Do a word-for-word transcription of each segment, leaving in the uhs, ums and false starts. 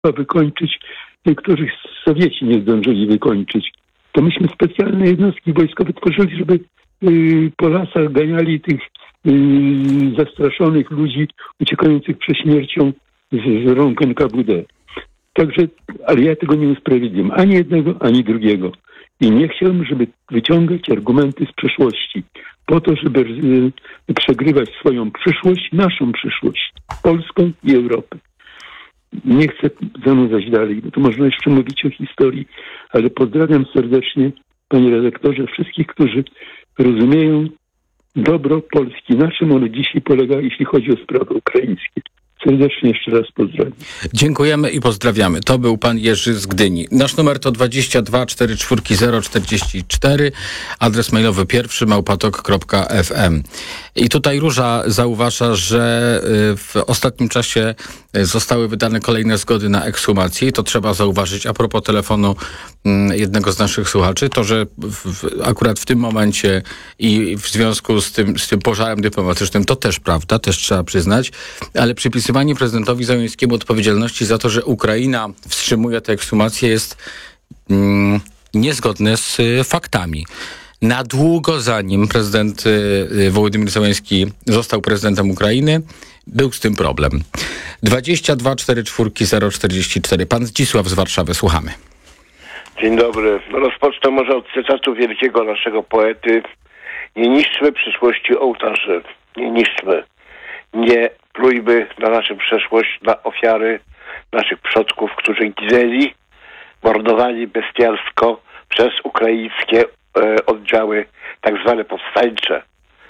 wykończyć, których Sowieci nie zdążyli wykończyć. To myśmy specjalne jednostki wojskowe tworzyli, żeby y, po lasach ganiali tych y, zastraszonych ludzi uciekających przed śmiercią z, z rąk N K W D. Także, ale ja tego nie usprawiedliwiam. Ani jednego, ani drugiego. I nie chciałbym, żeby wyciągać argumenty z przeszłości. Po to, żeby y, przegrywać swoją przyszłość, naszą przyszłość. Polską i Europę. Nie chcę zanudzać dalej, bo tu można jeszcze mówić o historii, ale pozdrawiam serdecznie, panie redaktorze, wszystkich, którzy rozumieją dobro Polski. Na czym ono dzisiaj polega, jeśli chodzi o sprawy ukraińskie. Serdecznie jeszcze raz pozdrawiam. Dziękujemy i pozdrawiamy. To był pan Jerzy z Gdyni. Nasz numer to dwadzieścia dwa cztery cztery zero czterdzieści cztery, adres mailowy pierwszy małpatok kropka f m. I tutaj Róża zauważa, że w ostatnim czasie zostały wydane kolejne zgody na ekshumację i to trzeba zauważyć a propos telefonu jednego z naszych słuchaczy, to, że w, akurat w tym momencie i w związku z tym, z tym pożarem dyplomatycznym, to też prawda, też trzeba przyznać, ale przypisywanie prezydentowi Zełenskiemu odpowiedzialności za to, że Ukraina wstrzymuje tę ekshumację jest mm, niezgodne z y, faktami. Na długo zanim prezydent y, Wołodymyr Zełenski został prezydentem Ukrainy, był z tym problem. dwadzieścia dwa cztery cztery zero czterdzieści cztery. Pan Zdzisław z Warszawy, słuchamy. Dzień dobry. Rozpocznę może od cytatu wielkiego naszego poety. Nie niszczmy przyszłości ołtarzy. Nie niszczmy. Nie plujmy na naszą przeszłość, na ofiary naszych przodków, którzy ginęli, mordowani bestialsko przez ukraińskie e, oddziały tak zwane powstańcze.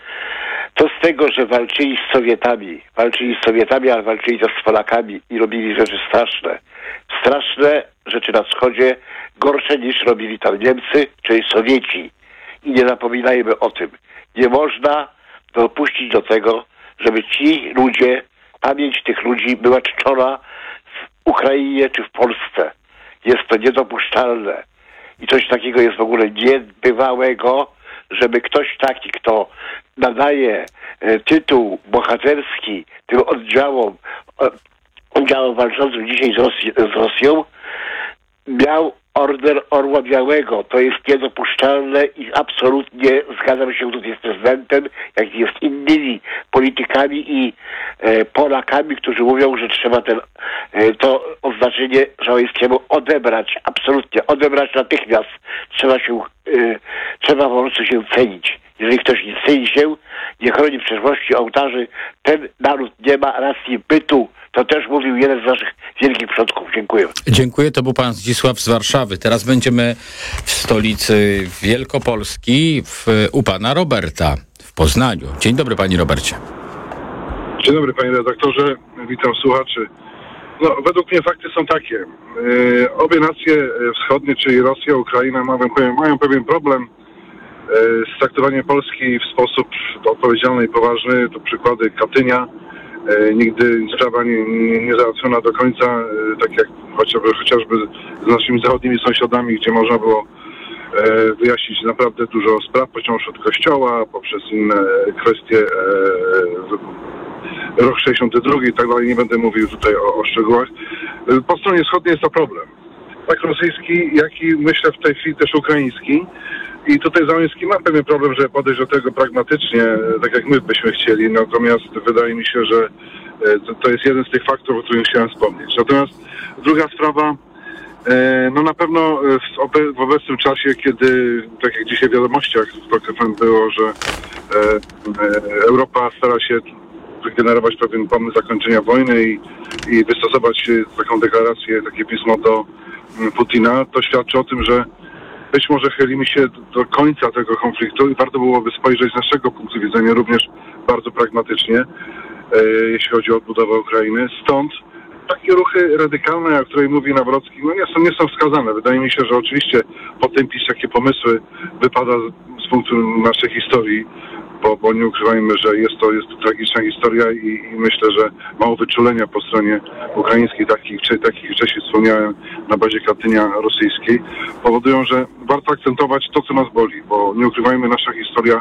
To z tego, że walczyli z Sowietami. Walczyli z Sowietami, ale walczyli też z Polakami i robili rzeczy straszne. Straszne rzeczy na wschodzie, gorsze niż robili tam Niemcy, czyli Sowieci. I nie zapominajmy o tym. Nie można dopuścić do tego, żeby ci ludzie, pamięć tych ludzi była czczona w Ukrainie czy w Polsce. Jest to niedopuszczalne. I coś takiego jest w ogóle niebywałego, żeby ktoś taki, kto nadaje e, tytuł bohaterski tym oddziałom, e, oddziałom walczącym dzisiaj z, Rosji, z Rosją, miał order Orła Białego. To jest niedopuszczalne i absolutnie zgadzam się tutaj z prezydentem, jak i z innymi politykami i e, Polakami, którzy mówią, że trzeba ten, e, to oznaczenie Żołańskiemu odebrać. Absolutnie odebrać natychmiast. Trzeba się, e, trzeba po prostu się cenić. Jeżeli ktoś nie ceni się, nie chroni przeszłości ołtarzy, ten naród nie ma racji bytu. To też mówił jeden z naszych wielkich przodków. Dziękuję. Dziękuję. To był pan Zdzisław z Warszawy. Teraz będziemy w stolicy Wielkopolski w, u pana Roberta w Poznaniu. Dzień dobry, panie Robercie. Dzień dobry, panie redaktorze. Witam słuchaczy. No, według mnie fakty są takie. Yy, obie nacje wschodnie, czyli Rosja, Ukraina, mają, mają pewien problem yy, z traktowaniem Polski w sposób odpowiedzialny i poważny. To przykłady Katynia. E, nigdy sprawa nie, nie, nie załatwiona do końca, e, tak jak chociażby, chociażby z naszymi zachodnimi sąsiadami, gdzie można było e, wyjaśnić naprawdę dużo spraw, począwszy od kościoła, poprzez inne kwestie, e, rok sześćdziesiąty drugi i tak dalej, nie będę mówił tutaj o, o szczegółach. E, po stronie wschodniej jest to problem. Tak rosyjski, jak i myślę w tej chwili też ukraiński. I tutaj Zełenski ma pewien problem, żeby podejść do tego pragmatycznie, tak jak my byśmy chcieli, natomiast wydaje mi się, że to jest jeden z tych faktorów, o których chciałem wspomnieć. Natomiast druga sprawa, no na pewno w obecnym czasie, kiedy, tak jak dzisiaj w wiadomościach było, że Europa stara się wygenerować pewien pomysł zakończenia wojny i, i wystosować taką deklarację, takie pismo do Putina, to świadczy o tym, że być może chylimy się do końca tego konfliktu i warto byłoby spojrzeć z naszego punktu widzenia również bardzo pragmatycznie, e, jeśli chodzi o odbudowę Ukrainy. Stąd takie ruchy radykalne, o której mówi Nawrocki, no nie są, nie są wskazane. Wydaje mi się, że oczywiście potępić takie pomysły wypada z, z punktu naszej historii, bo, bo nie ukrywajmy, że jest to, jest to tragiczna historia i, i myślę, że mało wyczulenia po stronie ukraińskiej, takich, czy takich wcześniej wspomniałem, na bazie Katynia rosyjskiej, powodują, że warto akcentować to, co nas boli, bo nie ukrywajmy, nasza historia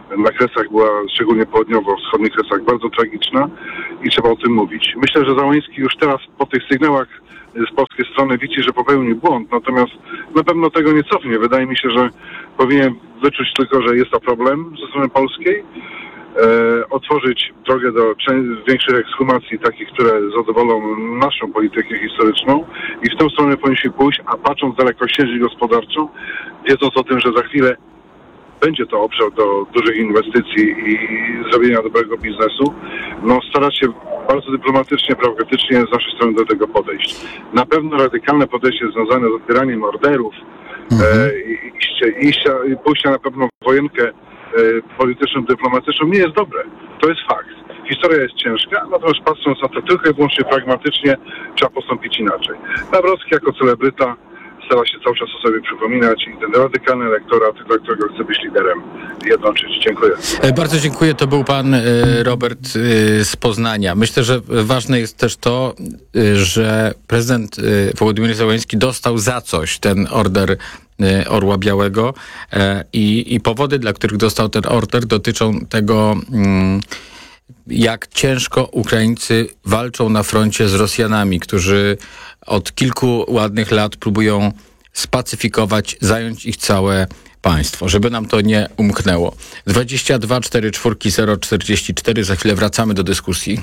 na Kresach była, szczególnie południowo-wschodnich Kresach, bardzo tragiczna i trzeba o tym mówić. Myślę, że Załęski już teraz po tych sygnałach z polskiej strony widzi, że popełnił błąd, natomiast na pewno tego nie cofnie. Wydaje mi się, że powinien wyczuć tylko, że jest to problem ze strony polskiej, e, otworzyć drogę do większych ekshumacji, takich, które zadowolą naszą politykę historyczną i w tę stronę powinniśmy pójść, a patrząc dalekosiężnie gospodarczą, wiedząc o tym, że za chwilę będzie to obszar do dużych inwestycji i zrobienia dobrego biznesu, no starać się bardzo dyplomatycznie, pragmatycznie z naszej strony do tego podejść. Na pewno radykalne podejście związane z otwieraniem orderów mhm. e, i, i, i pójścia na pewno w wojenkę e, polityczną, dyplomatyczną nie jest dobre. To jest fakt. Historia jest ciężka, natomiast patrząc na to tylko i wyłącznie pragmatycznie, trzeba postąpić inaczej. Nawrocki jako celebryta stara się cały czas o sobie przypominać i ten radykalny elektorat, dla którego chce być liderem, jednoczyć. Dziękuję. Bardzo dziękuję. To był pan Robert z Poznania. Myślę, że ważne jest też to, że prezydent Wołodymyr Zełenski dostał za coś ten order Orła Białego i, i powody, dla których dostał ten order, dotyczą tego, jak ciężko Ukraińcy walczą na froncie z Rosjanami, którzy od kilku ładnych lat próbują spacyfikować, zająć ich całe państwo, żeby nam to nie umknęło. dwadzieścia dwa czterdzieści cztery zero czterdzieści cztery. Za chwilę wracamy do dyskusji.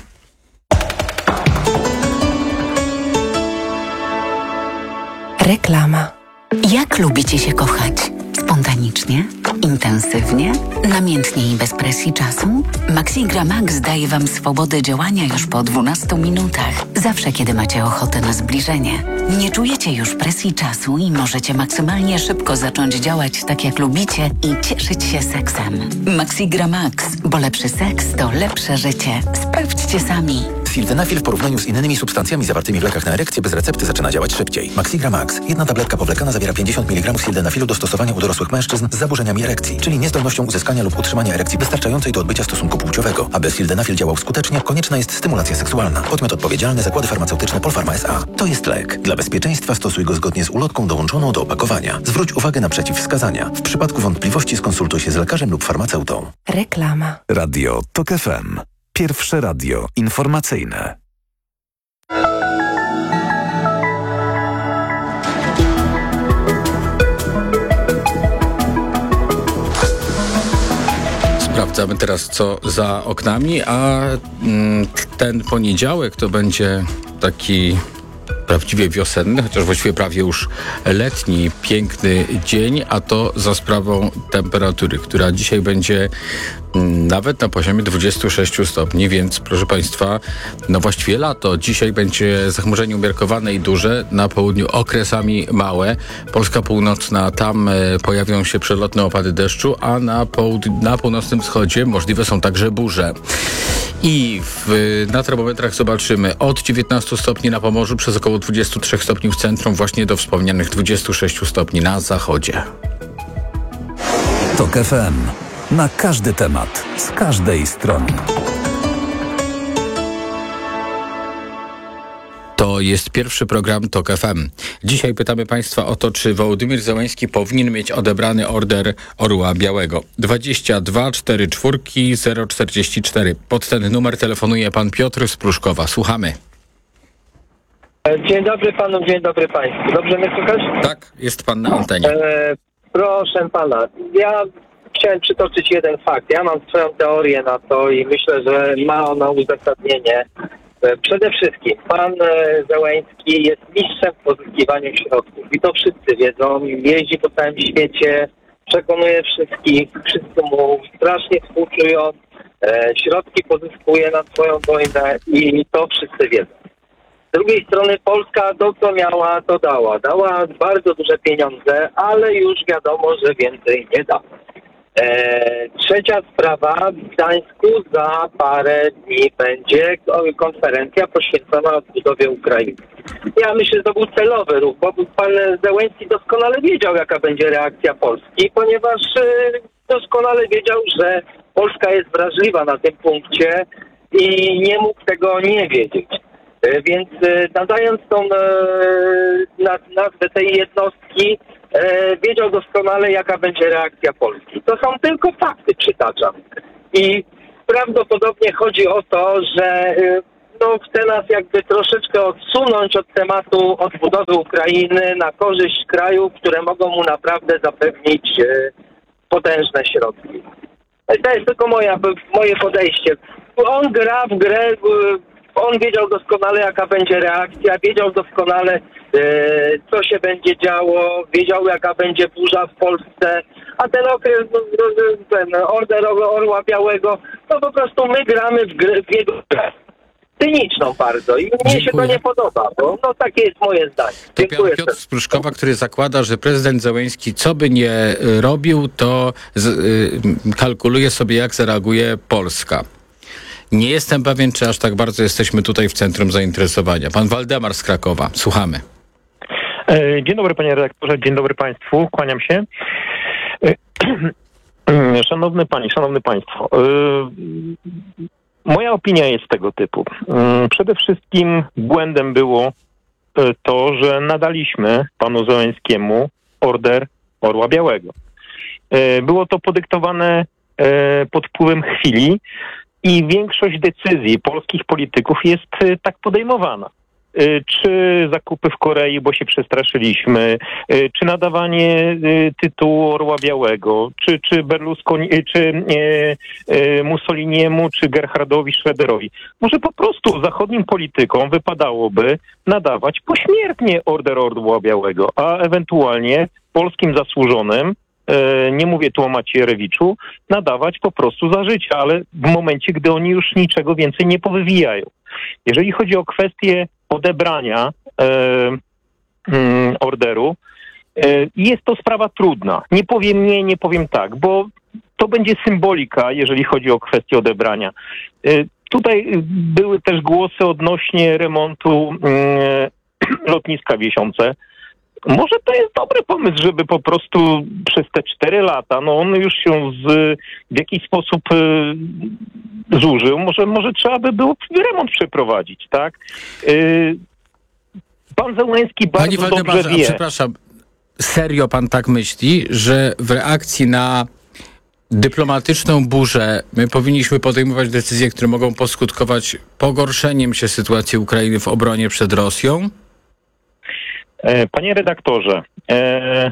Reklama. Jak lubicie się kochać? Spontanicznie? Intensywnie? Namiętnie i bez presji czasu? Maxigra Max daje Wam swobodę działania już po dwunastu minutach. Zawsze, kiedy macie ochotę na zbliżenie. Nie czujecie już presji czasu i możecie maksymalnie szybko zacząć działać tak, jak lubicie i cieszyć się seksem. Maxigra Max, bo lepszy seks to lepsze życie. Sprawdźcie sami. Sildenafil w porównaniu z innymi substancjami zawartymi w lekach na erekcję bez recepty zaczyna działać szybciej. Maxigra Max. Jedna tabletka powlekana zawiera pięćdziesiąt miligramów sildenafilu do stosowania u dorosłych mężczyzn z zaburzeniami erekcji, czyli niezdolnością uzyskania lub utrzymania erekcji wystarczającej do odbycia stosunku płciowego. Aby sildenafil działał skutecznie, konieczna jest stymulacja seksualna. Podmiot odpowiedzialny Zakłady Farmaceutyczne Polpharma S A. To jest lek. Dla bezpieczeństwa stosuj go zgodnie z ulotką dołączoną do opakowania. Zwróć uwagę na przeciwwskazania. W przypadku wątpliwości skonsultuj się z lekarzem lub farmaceutą. Reklama. Radio TOK F M. Pierwsze radio informacyjne. Sprawdzamy teraz, co za oknami, a ten poniedziałek to będzie taki prawdziwie wiosenny, chociaż właściwie prawie już letni, piękny dzień, a to za sprawą temperatury, która dzisiaj będzie nawet na poziomie dwudziestu sześciu stopni, więc proszę Państwa, no właściwie lato. Dzisiaj będzie zachmurzenie umiarkowane i duże, na południu okresami małe. Polska północna, tam pojawią się przelotne opady deszczu, a na, połud- na północnym wschodzie możliwe są także burze. I w, na termometrach zobaczymy od dziewiętnastu stopni na Pomorzu przez około dwudziestu trzech stopni w centrum, właśnie do wspomnianych dwudziestu sześciu stopni na zachodzie. TOK F M. Na każdy temat, z każdej strony. To jest pierwszy program TOK F M. Dzisiaj pytamy Państwa o to, czy Wołodymyr Zełenski powinien mieć odebrany order Orła Białego. dwadzieścia dwa czterdzieści cztery zero czterdzieści cztery. Pod ten numer telefonuje pan Piotr z Pruszkowa. Słuchamy. Dzień dobry panu, dzień dobry państwu. Dobrze mnie słychać? Tak, jest pan na antenie. E, proszę pana, ja chciałem przytoczyć jeden fakt. Ja mam swoją teorię na to i myślę, że ma ona uzasadnienie. Przede wszystkim pan Zełenski jest mistrzem w pozyskiwaniu środków i to wszyscy wiedzą. Jeździ po całym świecie, przekonuje wszystkich, wszyscy mu strasznie współczują, e, środki pozyskuje na swoją wojnę i to wszyscy wiedzą. Z drugiej strony Polska to, co miała, to dała. Dała bardzo duże pieniądze, ale już wiadomo, że więcej nie da. Eee, trzecia sprawa, w Gdańsku za parę dni będzie konferencja poświęcona odbudowie Ukrainy. Ja myślę, że to był celowy ruch, bo pan Zełenski doskonale wiedział, jaka będzie reakcja Polski, ponieważ e, doskonale wiedział, że Polska jest wrażliwa na tym punkcie i nie mógł tego nie wiedzieć. E, więc e, nadając tą e, nazwę tej jednostki, e, wiedział doskonale, jaka będzie reakcja Polski. To są tylko fakty, przytaczam. I prawdopodobnie chodzi o to, że e, no, chce nas jakby troszeczkę odsunąć od tematu odbudowy Ukrainy na korzyść krajów, które mogą mu naprawdę zapewnić e, potężne środki. To jest tylko moja, moje podejście. On gra w grę, on wiedział doskonale, jaka będzie reakcja, wiedział doskonale, e, co się będzie działo, wiedział, jaka będzie burza w Polsce, a ten okres, ten order Orła Białego, to po prostu my gramy w, grę, w jego grę. Cyniczną bardzo i mnie Dziękuję. się to nie podoba, bo no takie jest moje zdanie. To Piotr, Piotr z Pruszkowa, który zakłada, że prezydent Zełenski co by nie robił, to z, y, kalkuluje sobie, jak zareaguje Polska. Nie jestem pewien, czy aż tak bardzo jesteśmy tutaj w centrum zainteresowania. Pan Waldemar z Krakowa. Słuchamy. Dzień dobry, panie redaktorze. Dzień dobry państwu. Kłaniam się. Szanowny panie, szanowny państwo. Moja opinia jest tego typu. Przede wszystkim błędem było to, że nadaliśmy panu Zełenskiemu order Orła Białego. Było to podyktowane pod wpływem chwili i większość decyzji polskich polityków jest tak podejmowana. Czy zakupy w Korei, bo się przestraszyliśmy, czy nadawanie tytułu Orła Białego, czy, czy Berlusconi, czy Mussoliniemu, czy Gerhardowi Schröderowi. Może po prostu zachodnim politykom wypadałoby nadawać pośmiertnie order Orła Białego, a ewentualnie polskim zasłużonym, nie mówię tu o Macierewiczu, nadawać po prostu za życia, ale w momencie, gdy oni już niczego więcej nie powywijają. Jeżeli chodzi o kwestię odebrania e, mm, orderu, e, jest to sprawa trudna. Nie powiem nie, nie powiem tak, bo to będzie symbolika, jeżeli chodzi o kwestię odebrania. E, tutaj były też głosy odnośnie remontu e, lotniska Wiesiące. Może to jest dobry pomysł, żeby po prostu przez te cztery lata, no on już się z, w jakiś sposób y, zużył, może, może trzeba by było remont przeprowadzić, tak? Y, pan Zełenski bardzo Panie dobrze Waldemarze, wie... Przepraszam, serio pan tak myśli, że w reakcji na dyplomatyczną burzę my powinniśmy podejmować decyzje, które mogą poskutkować pogorszeniem się sytuacji Ukrainy w obronie przed Rosją? Panie redaktorze, e,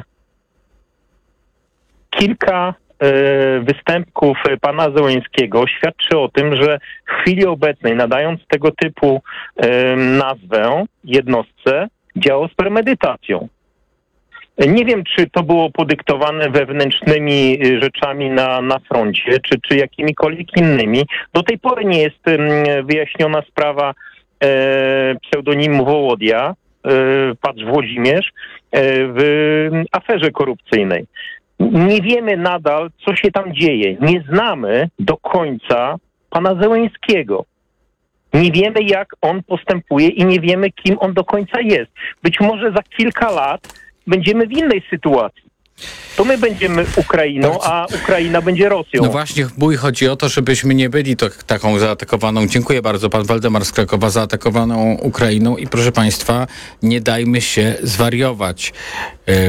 kilka e, występków pana Zełenskiego świadczy o tym, że w chwili obecnej, nadając tego typu e, nazwę jednostce, działał z premedytacją. Nie wiem, czy to było podyktowane wewnętrznymi rzeczami na, na froncie, czy, czy jakimikolwiek innymi. Do tej pory nie jest wyjaśniona sprawa e, pseudonimu Wołodia, patrz Włodzimierz, w aferze korupcyjnej. Nie wiemy nadal, co się tam dzieje. Nie znamy do końca pana Zełenskiego. Nie wiemy, jak on postępuje i nie wiemy, kim on do końca jest. Być może za kilka lat będziemy w innej sytuacji. To my będziemy Ukrainą, a Ukraina będzie Rosją. No właśnie, mój chodzi o to, żebyśmy nie byli to, taką zaatakowaną, dziękuję bardzo, pan Waldemar z Krakowa, zaatakowaną Ukrainą i proszę państwa, nie dajmy się zwariować. Yy,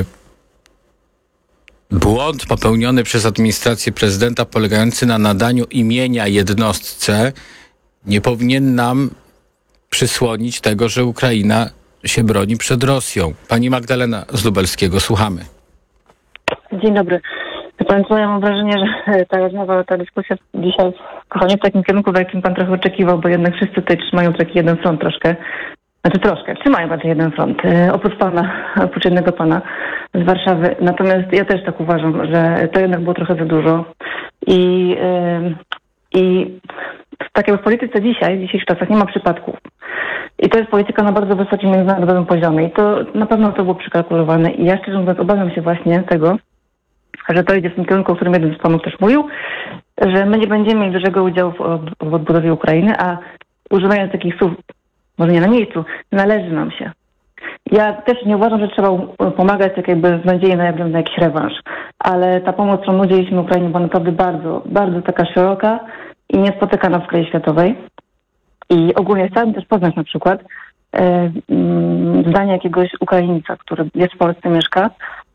błąd popełniony przez administrację prezydenta polegający na nadaniu imienia jednostce nie powinien nam przysłonić tego, że Ukraina się broni przed Rosją. Pani Magdalena z Lubelskiego, słuchamy. Dzień dobry. Państwo, ja mam wrażenie, że ta rozmowa, ta dyskusja dzisiaj kochanie w takim kierunku, w jakim pan trochę oczekiwał, bo jednak wszyscy tutaj trzymają taki jeden front troszkę. Znaczy troszkę, trzymają bardziej jeden front. E, oprócz pana, oprócz jednego pana z Warszawy. Natomiast ja też tak uważam, że to jednak było trochę za dużo. I, e, i tak jak w polityce dzisiaj, w dzisiejszych czasach nie ma przypadków. I to jest polityka na bardzo wysokim międzynarodowym poziomie. I to na pewno to było przykalkulowane. I ja szczerze mówiąc obawiam się właśnie tego, że to idzie w tym kierunku, o którym jeden z panów też mówił, że my nie będziemy mieli dużego udziału w, w odbudowie Ukrainy, a używając takich słów, może nie na miejscu, należy nam się. Ja też nie uważam, że trzeba pomagać tak jakby w nadziei na, na jakiś rewanż, ale ta pomoc, którą udzieliliśmy Ukrainie, była naprawdę bardzo, bardzo taka szeroka i niespotykana w skali światowej. I ogólnie chciałabym też poznać na przykład e, zdanie jakiegoś Ukraińca, który jest w Polsce, mieszka,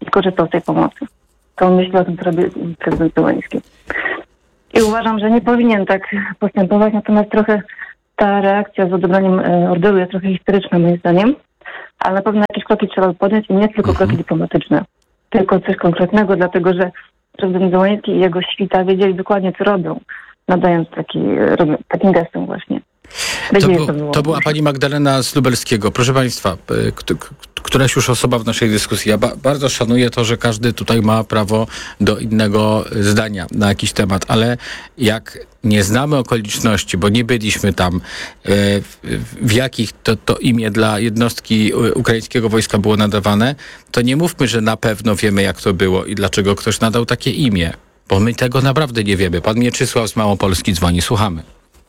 skorzystał z tej pomocy. To myślę o tym, co robi prezydent Zełenski. I uważam, że nie powinien tak postępować, natomiast trochę ta reakcja z odebraniem orderu jest trochę historyczna moim zdaniem, ale na pewno jakieś kroki trzeba podjąć i nie tylko kroki Mhm. dyplomatyczne, tylko coś konkretnego, dlatego że prezydent Zełenski i jego świta wiedzieli dokładnie, co robią, nadając taki, robią, takim gestem właśnie. To, był, to była pani Magdalena z Lubelskiego. Proszę państwa, k- k- któraś już osoba w naszej dyskusji. Ja ba- bardzo szanuję to, że każdy tutaj ma prawo do innego zdania na jakiś temat, ale jak nie znamy okoliczności, bo nie byliśmy tam, w, w jakich to, to imię dla jednostki ukraińskiego wojska było nadawane, to nie mówmy, że na pewno wiemy, jak to było i dlaczego ktoś nadał takie imię, bo my tego naprawdę nie wiemy. Pan Mieczysław z Małopolski dzwoni. Słuchamy.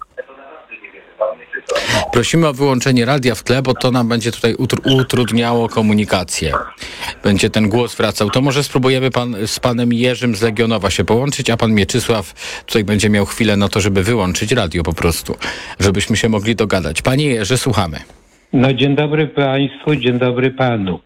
Prosimy o wyłączenie radia w tle, bo to nam będzie tutaj utr- utrudniało komunikację. Będzie ten głos wracał. To może spróbujemy pan z panem Jerzym z Legionowa się połączyć, a pan Mieczysław tutaj będzie miał chwilę na to, żeby wyłączyć radio po prostu, żebyśmy się mogli dogadać. Panie Jerzy, słuchamy. No dzień dobry państwu, dzień dobry panu.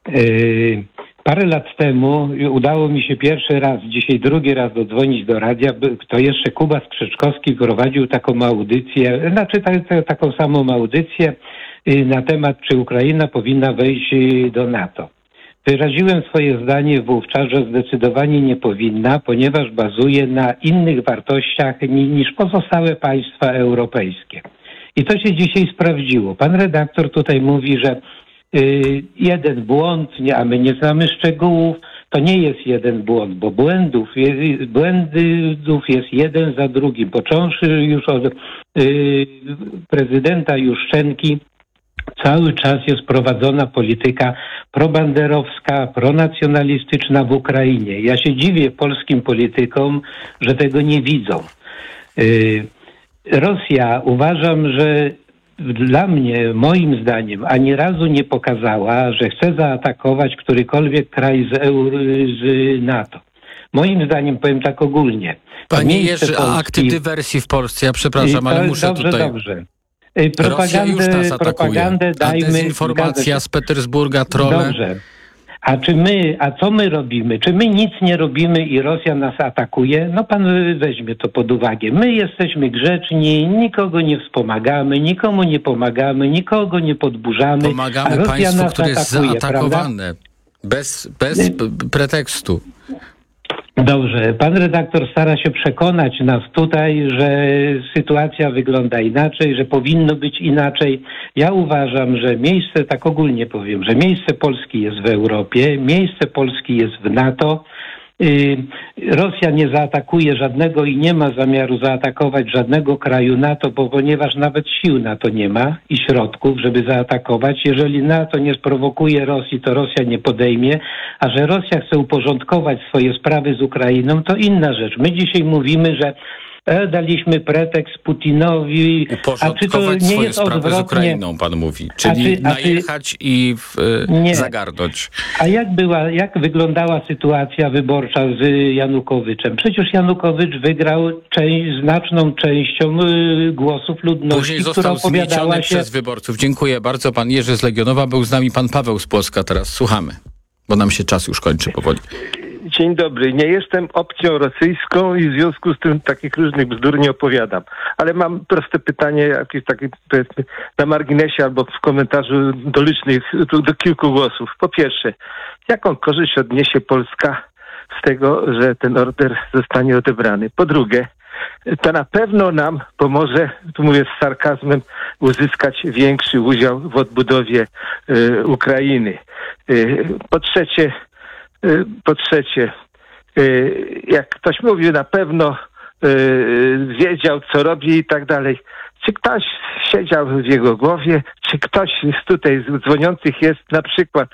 Yy, parę lat temu udało mi się pierwszy raz, dzisiaj drugi raz dodzwonić do radia, to jeszcze Kuba Skrzeczkowski prowadził taką audycję, znaczy ta, taką samą audycję yy, na temat, czy Ukraina powinna wejść do NATO. Wyraziłem swoje zdanie wówczas, że zdecydowanie nie powinna, ponieważ bazuje na innych wartościach niż pozostałe państwa europejskie. I to się dzisiaj sprawdziło. Pan redaktor tutaj mówi, że y, jeden błąd, nie, a my nie znamy szczegółów, to nie jest jeden błąd, bo błędów jest, błędów jest jeden za drugim. Począwszy już od y, prezydenta Juszczenki, cały czas jest prowadzona polityka probanderowska, pronacjonalistyczna w Ukrainie. Ja się dziwię polskim politykom, że tego nie widzą. Y, Rosja, uważam, że dla mnie, moim zdaniem, ani razu nie pokazała, że chce zaatakować którykolwiek kraj z, Euro, z NATO. Moim zdaniem, powiem tak ogólnie. Panie Jerzy, a akty dywersji w Polsce, ja przepraszam, ale muszę dobrze, tutaj... Dobrze, Propagandę, propagandę dajmy... A dezinformacja z Petersburga, trolle... Dobrze. A czy my, a co my robimy? Czy my nic nie robimy i Rosja nas atakuje? No pan weźmie to pod uwagę. My jesteśmy grzeczni, nikogo nie wspomagamy, nikomu nie pomagamy, nikogo nie podburzamy. Pomagamy a Rosja państwu, nas które jest atakuje, zaatakowane. Prawda? Bez, bez p- pretekstu. Dobrze. Pan redaktor stara się przekonać nas tutaj, że sytuacja wygląda inaczej, że powinno być inaczej. Ja uważam, że miejsce, tak ogólnie powiem, że miejsce Polski jest w Europie, miejsce Polski jest w NATO. Rosja nie zaatakuje żadnego i nie ma zamiaru zaatakować żadnego kraju NATO, bo ponieważ nawet sił NATO nie ma i środków, żeby zaatakować. Jeżeli NATO nie sprowokuje Rosji, to Rosja nie podejmie, a że Rosja chce uporządkować swoje sprawy z Ukrainą, to inna rzecz. My dzisiaj mówimy, że E, daliśmy pretekst Putinowi, a czy to nie swoje jest sprawy odwrotnie? z Ukrainą, pan mówi. Czyli a czy, a czy... najechać i w, nie. zagarnąć. A jak była, jak wyglądała sytuacja wyborcza z Janukowiczem? Przecież Janukowicz wygrał część, znaczną częścią y, głosów ludności, Później która został opowiadała zmieciony się... przez wyborców. Dziękuję bardzo. Pan Jerzy z Legionowa, był z nami pan Paweł z Płocka. Teraz słuchamy, bo nam się czas już kończy powoli. Dzień dobry. Nie jestem opcją rosyjską i w związku z tym takich różnych bzdur nie opowiadam. Ale mam proste pytanie, jakieś takie powiedzmy na marginesie albo w komentarzu do licznych, do kilku głosów. Po pierwsze, jaką korzyść odniesie Polska z tego, że ten order zostanie odebrany? Po drugie, to na pewno nam pomoże, tu mówię z sarkazmem, uzyskać większy udział w odbudowie y, Ukrainy. Y, po trzecie, Po trzecie, jak ktoś mówi, na pewno wiedział, co robi i tak dalej. Czy ktoś siedział w jego głowie? Czy ktoś z tutaj z dzwoniących jest na przykład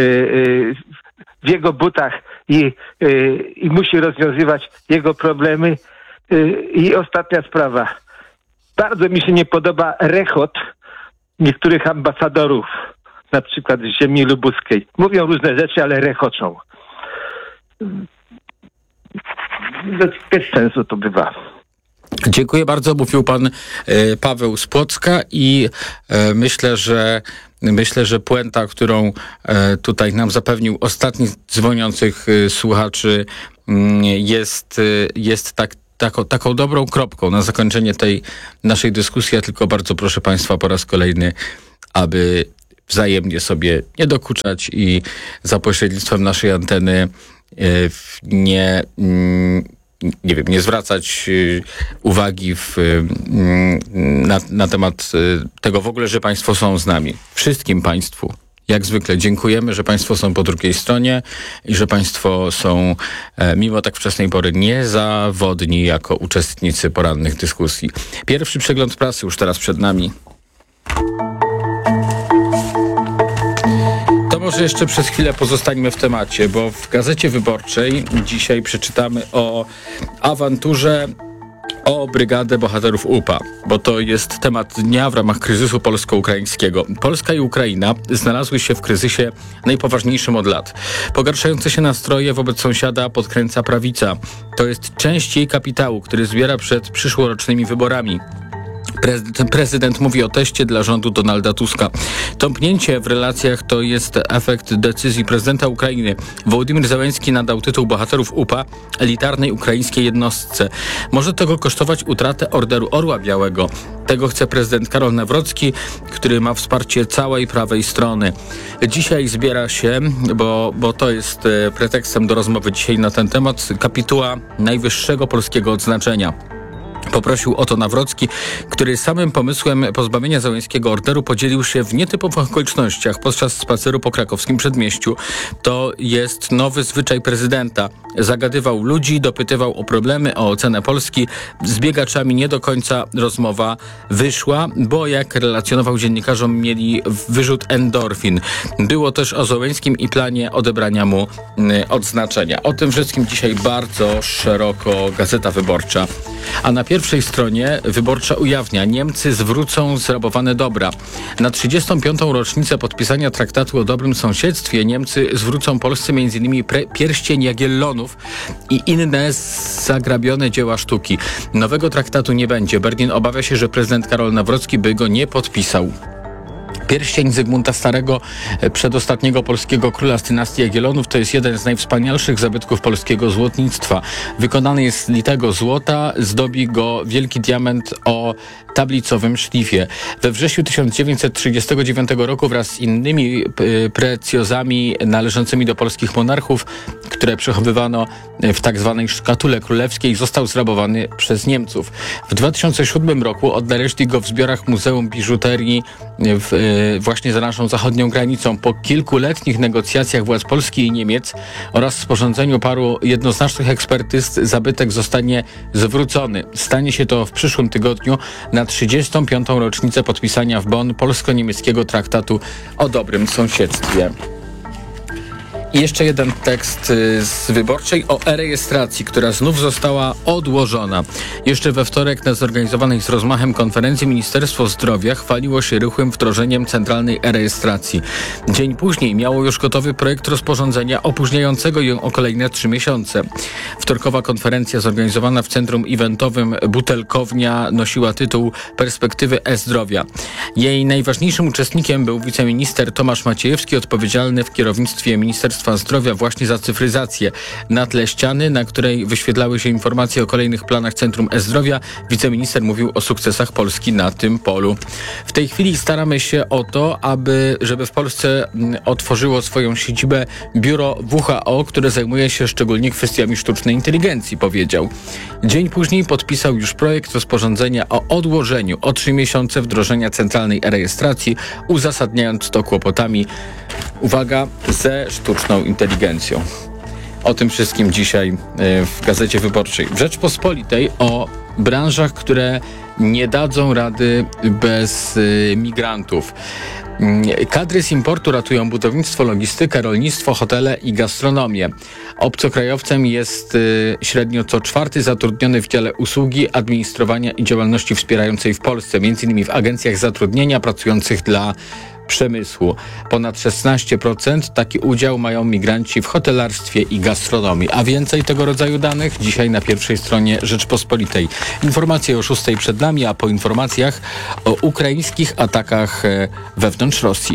w jego butach i, i musi rozwiązywać jego problemy? I ostatnia sprawa. Bardzo mi się nie podoba rechot niektórych ambasadorów, na przykład z ziemi lubuskiej. Mówią różne rzeczy, ale rechoczą. Bez sensu to bywa. Dziękuję bardzo. Mówił pan e, Paweł z Płocka i e, myślę, że myślę, że puenta, którą e, tutaj nam zapewnił ostatni z dzwoniących e, słuchaczy m, jest, e, jest tak Taką, taką dobrą kropką na zakończenie tej naszej dyskusji. Ja tylko bardzo proszę państwa po raz kolejny, aby wzajemnie sobie nie dokuczać i za pośrednictwem naszej anteny nie, nie wiem, nie zwracać uwagi w, na, na temat tego w ogóle, że państwo są z nami. Wszystkim państwu. Jak zwykle dziękujemy, że państwo są po drugiej stronie i że państwo są e, mimo tak wczesnej pory niezawodni jako uczestnicy porannych dyskusji. Pierwszy przegląd prasy już teraz przed nami. To może jeszcze przez chwilę pozostańmy w temacie, bo w Gazecie Wyborczej dzisiaj przeczytamy o awanturze o Brygadę Bohaterów U P A, bo to jest temat dnia w ramach kryzysu polsko-ukraińskiego. Polska i Ukraina znalazły się w kryzysie najpoważniejszym od lat. Pogarszające się nastroje wobec sąsiada podkręca prawica. To jest część jej kapitału, który zbiera przed przyszłorocznymi wyborami. Prezydent, prezydent mówi o teście dla rządu Donalda Tuska. Tąpnięcie w relacjach to jest efekt decyzji prezydenta Ukrainy. Wołodymyr Zełenski nadał tytuł Bohaterów U P A elitarnej ukraińskiej jednostce. Może tego kosztować utratę Orderu Orła Białego. Tego chce prezydent Karol Nawrocki, który ma wsparcie całej prawej strony. Dzisiaj zbiera się, bo, bo to jest pretekstem do rozmowy dzisiaj na ten temat, kapituła najwyższego polskiego odznaczenia. Poprosił o to Nawrocki, który samym pomysłem pozbawienia Zełenskiego orderu podzielił się w nietypowych okolicznościach podczas spaceru po krakowskim przedmieściu. To jest nowy zwyczaj prezydenta. Zagadywał ludzi, dopytywał o problemy, o ocenę Polski. Z biegaczami nie do końca rozmowa wyszła, bo jak relacjonował dziennikarzom, mieli wyrzut endorfin. Było też o Zełenskim i planie odebrania mu y, odznaczenia. O tym wszystkim dzisiaj bardzo szeroko Gazeta Wyborcza. A na pierwszej stronie Wyborcza ujawnia: Niemcy zwrócą zrabowane dobra. Na trzydziestą piątą rocznicę podpisania traktatu o dobrym sąsiedztwie Niemcy zwrócą Polsce między innymi pre- pierścień Jagiellonów i inne zagrabione dzieła sztuki. Nowego traktatu nie będzie. Berlin obawia się, że prezydent Karol Nawrocki by go nie podpisał. Pierścień Zygmunta Starego, przedostatniego polskiego króla z dynastii Jagiellonów, to jest jeden z najwspanialszych zabytków polskiego złotnictwa. Wykonany jest z litego złota, zdobi go wielki diament o tablicowym szlifie. We wrześniu tysiąc dziewięćset trzydziestego dziewiątego roku wraz z innymi y, precjozami należącymi do polskich monarchów, które przechowywano w tak zwanej szkatule królewskiej, został zrabowany przez Niemców. W dwa tysiące siódmym roku odnaleźli go w zbiorach Muzeum Biżuterii w, y, właśnie za naszą zachodnią granicą. Po kilkuletnich negocjacjach władz Polski i Niemiec oraz sporządzeniu paru jednoznacznych ekspertyz zabytek zostanie zwrócony. Stanie się to w przyszłym tygodniu na trzydziestą piątą rocznicę podpisania w Bonn polsko-niemieckiego traktatu o dobrym sąsiedztwie. I jeszcze jeden tekst z Wyborczej o e-rejestracji, która znów została odłożona. Jeszcze we wtorek na zorganizowanej z rozmachem konferencji Ministerstwo Zdrowia chwaliło się rychłym wdrożeniem centralnej e-rejestracji. Dzień później miało już gotowy projekt rozporządzenia opóźniającego ją o kolejne trzy miesiące. Wtorkowa konferencja zorganizowana w centrum eventowym Butelkownia nosiła tytuł Perspektywy e-zdrowia. Jej najważniejszym uczestnikiem był wiceminister Tomasz Maciejewski, odpowiedzialny w kierownictwie Ministerstwa Zdrowia właśnie za cyfryzację. Na tle ściany, na której wyświetlały się informacje o kolejnych planach Centrum E-Zdrowia, wiceminister mówił o sukcesach Polski na tym polu. W tej chwili staramy się o to, aby, żeby w Polsce otworzyło swoją siedzibę biuro W H O, które zajmuje się szczególnie kwestiami sztucznej inteligencji, powiedział. Dzień później podpisał już projekt rozporządzenia o odłożeniu o trzy miesiące wdrożenia centralnej e-rejestracji, uzasadniając to kłopotami, uwaga, ze sztuczną inteligencją. O tym wszystkim dzisiaj w Gazecie Wyborczej. W Rzeczpospolitej o branżach, które nie dadzą rady bez migrantów. Kadry z importu ratują budownictwo, logistykę, rolnictwo, hotele i gastronomię. Obcokrajowcem jest y, średnio co czwarty zatrudniony w dziale usługi, administrowania i działalności wspierającej w Polsce, między innymi w agencjach zatrudnienia pracujących dla przemysłu. Ponad szesnaście procent taki udział mają migranci w hotelarstwie i gastronomii. A więcej tego rodzaju danych dzisiaj na pierwszej stronie Rzeczpospolitej. Informacje o szóstej przed nami, a po informacjach o ukraińskich atakach wewnątrz Rosji.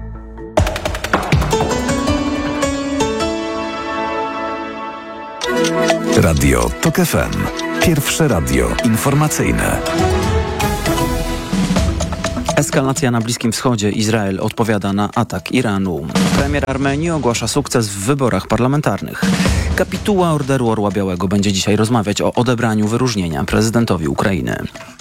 Radio TOK F M. Pierwsze radio informacyjne. Eskalacja na Bliskim Wschodzie. Izrael odpowiada na atak Iranu. Premier Armenii ogłasza sukces w wyborach parlamentarnych. Kapituła Orderu Orła Białego będzie dzisiaj rozmawiać o odebraniu wyróżnienia prezydentowi Ukrainy.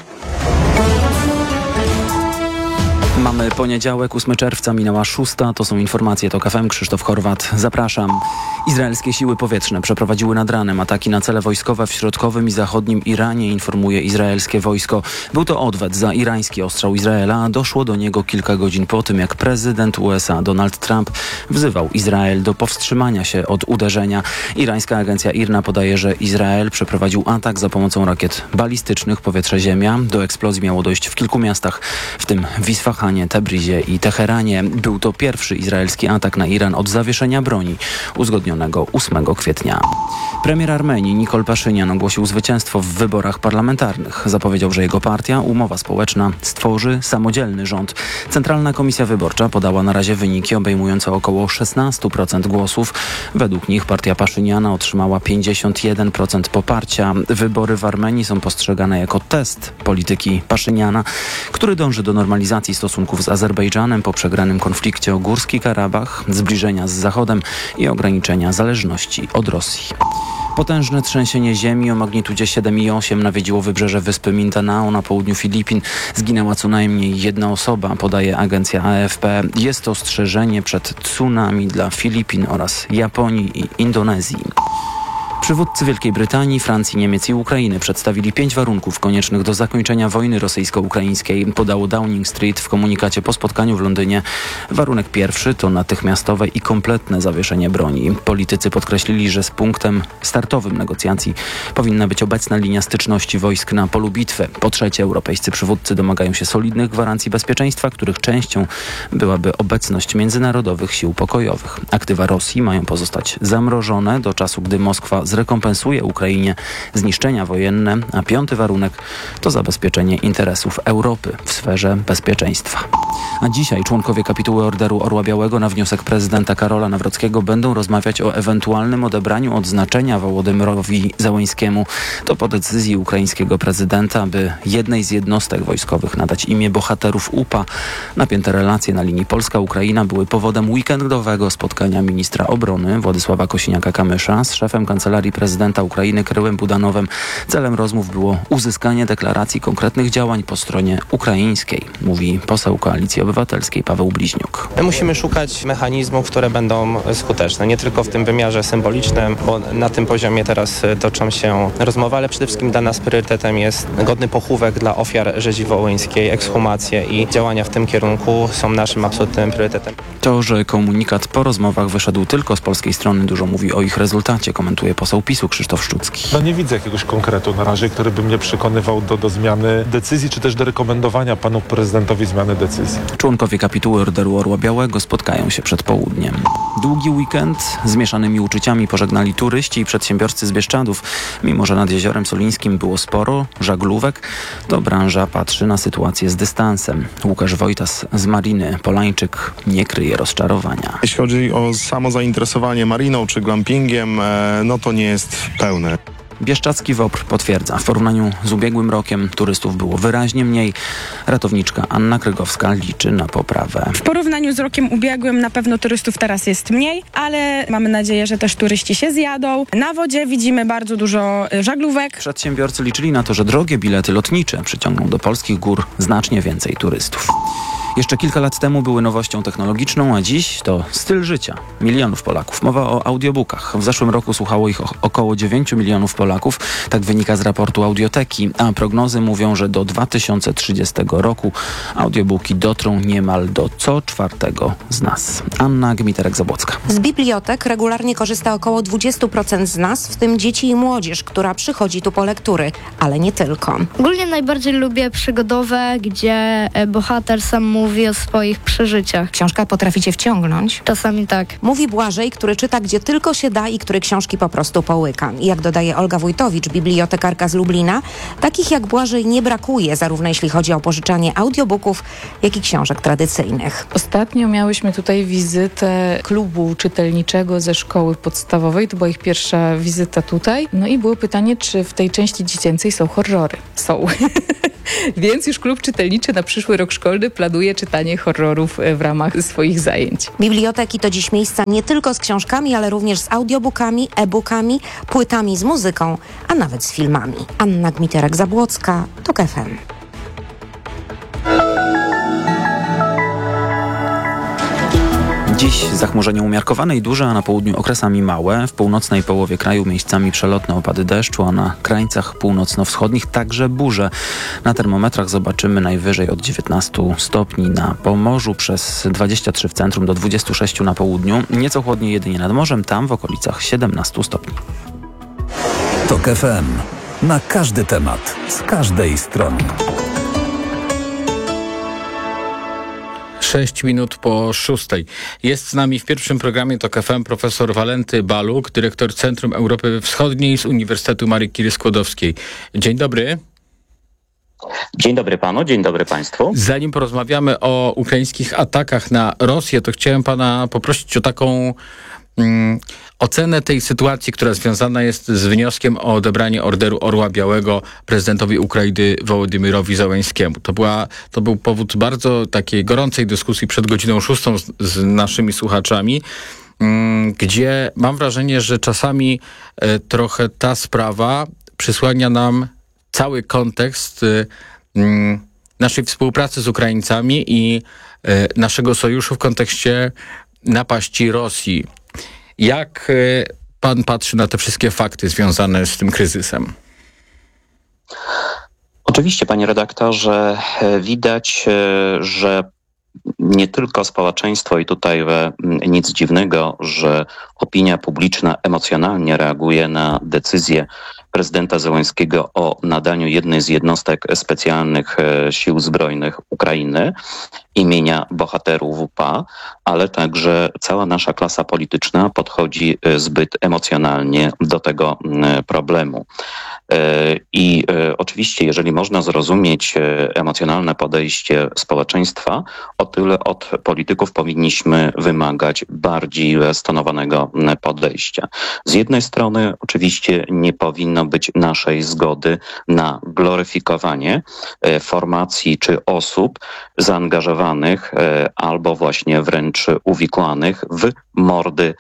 Mamy poniedziałek, ósmego czerwca, minęła szósta. To są informacje TOK F M. Krzysztof Chorwat, zapraszam. Izraelskie siły powietrzne przeprowadziły nad ranem ataki na cele wojskowe w środkowym i zachodnim Iranie, informuje izraelskie wojsko. Był to odwet za irański ostrzał Izraela, a doszło do niego kilka godzin po tym, jak prezydent U S A Donald Trump wzywał Izrael do powstrzymania się od uderzenia. Irańska agencja I R N A podaje, że Izrael przeprowadził atak za pomocą rakiet balistycznych powietrze-ziemia. Do eksplozji miało dojść w kilku miastach, w tym w Isfahanie, Tebrizie i Teheranie. Był to pierwszy izraelski atak na Iran od zawieszenia broni uzgodnionego ósmego kwietnia. Premier Armenii Nikol Paszynian ogłosił zwycięstwo w wyborach parlamentarnych. Zapowiedział, że jego partia, Umowa Społeczna, stworzy samodzielny rząd. Centralna Komisja Wyborcza podała na razie wyniki obejmujące około szesnaście procent głosów. Według nich partia Paszyniana otrzymała pięćdziesiąt jeden procent poparcia. Wybory w Armenii są postrzegane jako test polityki Paszyniana, który dąży do normalizacji stosunków z Azerbejdżanem po przegranym konflikcie o Górski Karabach, zbliżenia z Zachodem i ograniczenia zależności od Rosji. Potężne trzęsienie ziemi o magnitudzie siedem i osiem nawiedziło wybrzeże wyspy Mindanao na południu Filipin. Zginęła co najmniej jedna osoba, podaje agencja A F P. Jest to ostrzeżenie przed tsunami dla Filipin oraz Japonii i Indonezji. Przywódcy Wielkiej Brytanii, Francji, Niemiec i Ukrainy przedstawili pięć warunków koniecznych do zakończenia wojny rosyjsko-ukraińskiej, podało Downing Street w komunikacie po spotkaniu w Londynie. Warunek pierwszy to natychmiastowe i kompletne zawieszenie broni. Politycy podkreślili, że z punktem startowym negocjacji powinna być obecna linia styczności wojsk na polu bitwy. Po trzecie, europejscy przywódcy domagają się solidnych gwarancji bezpieczeństwa, których częścią byłaby obecność międzynarodowych sił pokojowych. Aktywa Rosji mają pozostać zamrożone do czasu, gdy Moskwa zrekompensuje Ukrainie zniszczenia wojenne, a piąty warunek to zabezpieczenie interesów Europy w sferze bezpieczeństwa. A dzisiaj członkowie kapituły Orderu Orła Białego na wniosek prezydenta Karola Nawrockiego będą rozmawiać o ewentualnym odebraniu odznaczenia Wołodymyrowi Zełenskiemu. To po decyzji ukraińskiego prezydenta, by jednej z jednostek wojskowych nadać imię bohaterów U P A. Napięte relacje na linii Polska-Ukraina były powodem weekendowego spotkania ministra obrony Władysława Kosiniaka-Kamysza z szefem Kancelarii Prezydenta Ukrainy Krylem Budanowem. Celem rozmów było uzyskanie deklaracji konkretnych działań po stronie ukraińskiej, mówi poseł Koalicji Obywatelskiej Paweł Bliźniuk. My musimy szukać mechanizmów, które będą skuteczne, nie tylko w tym wymiarze symbolicznym, bo na tym poziomie teraz toczą się rozmowy, ale przede wszystkim dla nas priorytetem jest godny pochówek dla ofiar rzezi wołyńskiej, ekshumacje i działania w tym kierunku są naszym absolutnym priorytetem. To, że komunikat po rozmowach wyszedł tylko z polskiej strony, dużo mówi o ich rezultacie, komentuje poseł PiSu Krzysztof Szczucki. No nie widzę jakiegoś konkretu na razie, który by mnie przekonywał do, do zmiany decyzji, czy też do rekomendowania panu prezydentowi zmiany decyzji. Członkowie kapituły Orderu Orła Białego spotkają się przed południem. Długi weekend z mieszanymi uczuciami pożegnali turyści i przedsiębiorcy z Bieszczadów. Mimo że nad Jeziorem Solińskim było sporo żaglówek, to branża patrzy na sytuację z dystansem. Łukasz Wojtas z Mariny Polańczyk nie kryje rozczarowania. Jeśli chodzi o samo zainteresowanie mariną czy glampingiem, no to nie jest pełne. Bieszczadzki WOPR potwierdza, w porównaniu z ubiegłym rokiem turystów było wyraźnie mniej. Ratowniczka Anna Krygowska liczy na poprawę. W porównaniu z rokiem ubiegłym na pewno turystów teraz jest mniej, ale mamy nadzieję, że też turyści się zjadą. Na wodzie widzimy bardzo dużo żaglówek. Przedsiębiorcy liczyli na to, że drogie bilety lotnicze przyciągną do polskich gór znacznie więcej turystów. Jeszcze kilka lat temu były nowością technologiczną, a dziś to styl życia milionów Polaków. Mowa o audiobookach. W zeszłym roku słuchało ich około dziewięć milionów Polaków. Tak wynika z raportu Audioteki, a prognozy mówią, że do dwa tysiące trzydziestego roku audiobooki dotrą niemal do co czwartego z nas. Anna Gmiterek-Zabłocka. Z bibliotek regularnie korzysta około dwadzieścia procent z nas, w tym dzieci i młodzież, która przychodzi tu po lektury, ale nie tylko. Ogólnie najbardziej lubię przygodowe, gdzie bohater sam mówi mówi o swoich przeżyciach. Książka potrafi cię wciągnąć? Czasami tak. Mówi Błażej, który czyta gdzie tylko się da i który książki po prostu połyka. I jak dodaje Olga Wójtowicz, bibliotekarka z Lublina, takich jak Błażej nie brakuje, zarówno jeśli chodzi o pożyczanie audiobooków, jak i książek tradycyjnych. Ostatnio miałyśmy tutaj wizytę klubu czytelniczego ze szkoły podstawowej. To była ich pierwsza wizyta tutaj. No i było pytanie, czy w tej części dziecięcej są horrory. Są. Więc już klub czytelniczy na przyszły rok szkolny planuje czytanie horrorów w ramach swoich zajęć. Biblioteki to dziś miejsca nie tylko z książkami, ale również z audiobookami, e-bookami, płytami z muzyką, a nawet z filmami. Anna Gmiterek-Zabłocka, TOK F M. Dziś zachmurzenie umiarkowane i duże, a na południu okresami małe. W północnej połowie kraju miejscami przelotne opady deszczu, a na krańcach północno-wschodnich także burze. Na termometrach zobaczymy najwyżej od dziewiętnastu stopni na Pomorzu, przez dwadzieścia trzy w centrum do dwudziestu sześciu na południu. Nieco chłodniej jedynie nad morzem, tam w okolicach siedemnastu stopni. TOK F M. Na każdy temat, z każdej strony. Sześć minut po szóstej. Jest z nami w pierwszym programie TOK F M profesor Walenty Baluk, dyrektor Centrum Europy Wschodniej z Uniwersytetu Marii Curie-Skłodowskiej. Dzień dobry. Dzień dobry panu, dzień dobry państwu. Zanim porozmawiamy o ukraińskich atakach na Rosję, to chciałem pana poprosić o taką mm, ocenę tej sytuacji, która związana jest z wnioskiem o odebranie Orderu Orła Białego prezydentowi Ukrainy Wołodymyrowi Zełenskiemu. To, była, to był powód bardzo takiej gorącej dyskusji przed godziną szóstą z, z naszymi słuchaczami, mm, gdzie mam wrażenie, że czasami e, trochę ta sprawa przysłania nam cały kontekst y, y, naszej współpracy z Ukraińcami i y, naszego sojuszu w kontekście napaści Rosji. Jak y, pan patrzy na te wszystkie fakty związane z tym kryzysem? Oczywiście, panie redaktorze, widać, że nie tylko społeczeństwo i tutaj nic dziwnego, że opinia publiczna emocjonalnie reaguje na decyzję prezydenta Zełenskiego o nadaniu jednej z jednostek specjalnych sił zbrojnych Ukrainy imienia bohaterów W P A, ale także cała nasza klasa polityczna podchodzi zbyt emocjonalnie do tego problemu. I oczywiście, jeżeli można zrozumieć emocjonalne podejście społeczeństwa, o tyle od polityków powinniśmy wymagać bardziej stonowanego podejścia. Z jednej strony oczywiście nie powinno być naszej zgody na gloryfikowanie formacji czy osób zaangażowanych albo właśnie wręcz uwikłanych w mordy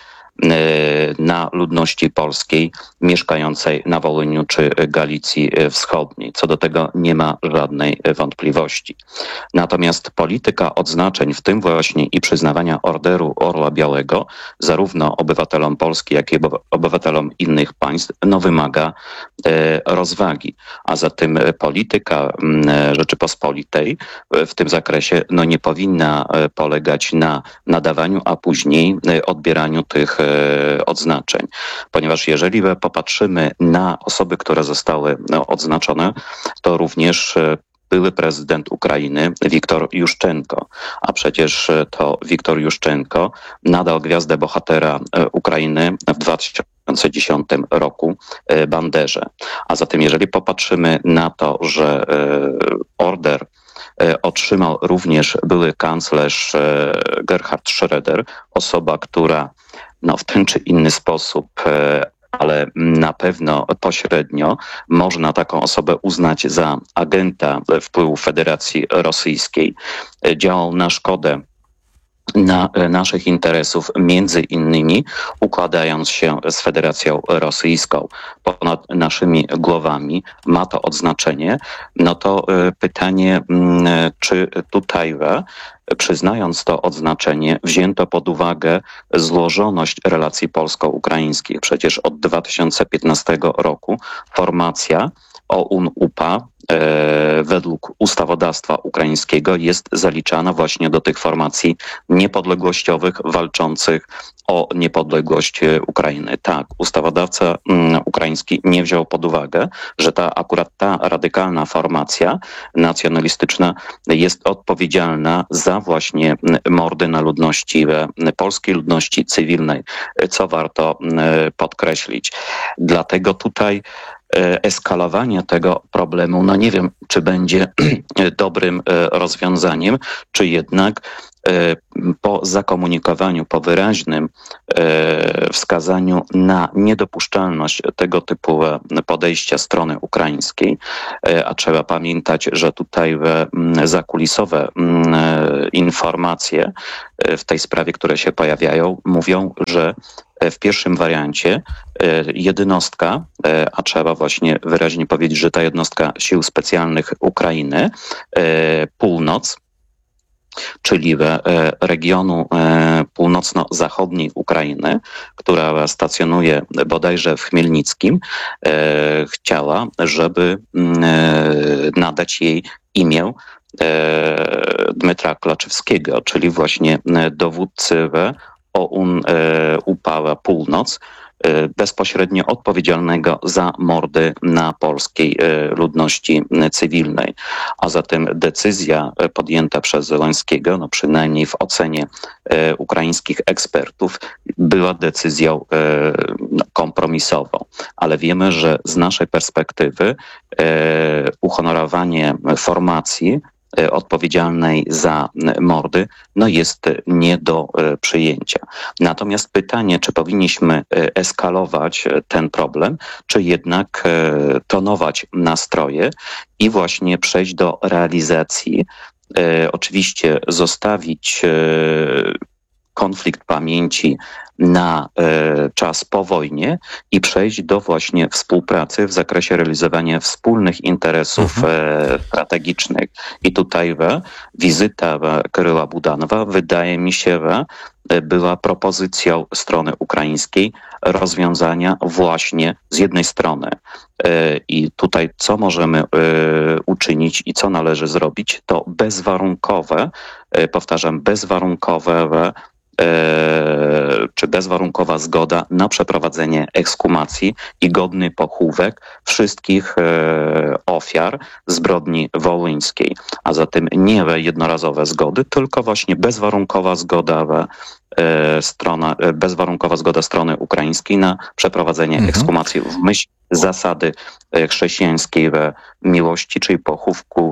na ludności polskiej mieszkającej na Wołyniu czy Galicji Wschodniej. Co do tego nie ma żadnej wątpliwości. Natomiast polityka odznaczeń, w tym właśnie i przyznawania Orderu Orła Białego, zarówno obywatelom Polski, jak i obywatelom innych państw, no wymaga e, rozwagi. A zatem polityka e, Rzeczypospolitej w tym zakresie no nie powinna polegać na nadawaniu, a później odbieraniu tych odznaczeń. Ponieważ jeżeli popatrzymy na osoby, które zostały odznaczone, to również były prezydent Ukrainy Wiktor Juszczenko, a przecież to Wiktor Juszczenko nadał gwiazdę bohatera Ukrainy w dwa tysiące dziesiątym roku Banderze. A zatem jeżeli popatrzymy na to, że order otrzymał również były kanclerz Gerhard Schröder, osoba, która no, w ten czy inny sposób, ale na pewno pośrednio można taką osobę uznać za agenta wpływu Federacji Rosyjskiej. Działał na szkodę na naszych interesów, między innymi układając się z Federacją Rosyjską ponad naszymi głowami, ma to odznaczenie, no to pytanie, czy tutaj przyznając to odznaczenie, wzięto pod uwagę złożoność relacji polsko-ukraińskich. Przecież od dwa tysiące piętnastego roku formacja O U N U P A według ustawodawstwa ukraińskiego jest zaliczana właśnie do tych formacji niepodległościowych walczących o niepodległość Ukrainy. Tak, ustawodawca um, ukraiński nie wziął pod uwagę, że ta akurat ta radykalna formacja nacjonalistyczna jest odpowiedzialna za właśnie mordy na ludności, polskiej ludności cywilnej, co warto podkreślić. Dlatego tutaj eskalowanie tego problemu, no nie wiem, czy będzie dobrym rozwiązaniem, czy jednak po zakomunikowaniu, po wyraźnym wskazaniu na niedopuszczalność tego typu podejścia strony ukraińskiej, a trzeba pamiętać, że tutaj zakulisowe informacje w tej sprawie, które się pojawiają, mówią, że w pierwszym wariancie jednostka, a trzeba właśnie wyraźnie powiedzieć, że ta jednostka Sił Specjalnych Ukrainy, Północ, czyli regionu północno-zachodniej Ukrainy, która stacjonuje bodajże w Chmielnickim, chciała, żeby nadać jej imię Dmytra Klaczewskiego, czyli właśnie dowódcy O U N U P A Północ, bezpośrednio odpowiedzialnego za mordy na polskiej ludności cywilnej. A zatem decyzja podjęta przez Zełenskiego, no przynajmniej w ocenie ukraińskich ekspertów, była decyzją kompromisową. Ale wiemy, że z naszej perspektywy uhonorowanie formacji odpowiedzialnej za mordy, no jest nie do przyjęcia. Natomiast pytanie, czy powinniśmy eskalować ten problem, czy jednak tonować nastroje i właśnie przejść do realizacji, oczywiście zostawić konflikt pamięci na e, czas po wojnie i przejść do właśnie współpracy w zakresie realizowania wspólnych interesów e, strategicznych. I tutaj we, wizyta we Kryła Budanowa wydaje mi się we, była propozycją strony ukraińskiej rozwiązania właśnie z jednej strony. E, I tutaj co możemy e, uczynić i co należy zrobić, to bezwarunkowe, e, powtarzam, bezwarunkowe we, czy bezwarunkowa zgoda na przeprowadzenie ekshumacji i godny pochówek wszystkich ofiar zbrodni wołyńskiej. A zatem nie jednorazowe zgody, tylko właśnie bezwarunkowa zgoda strona, bezwarunkowa zgoda strony ukraińskiej na przeprowadzenie mhm. ekshumacji w myśl zasady chrześcijańskiej miłości, czyli pochówku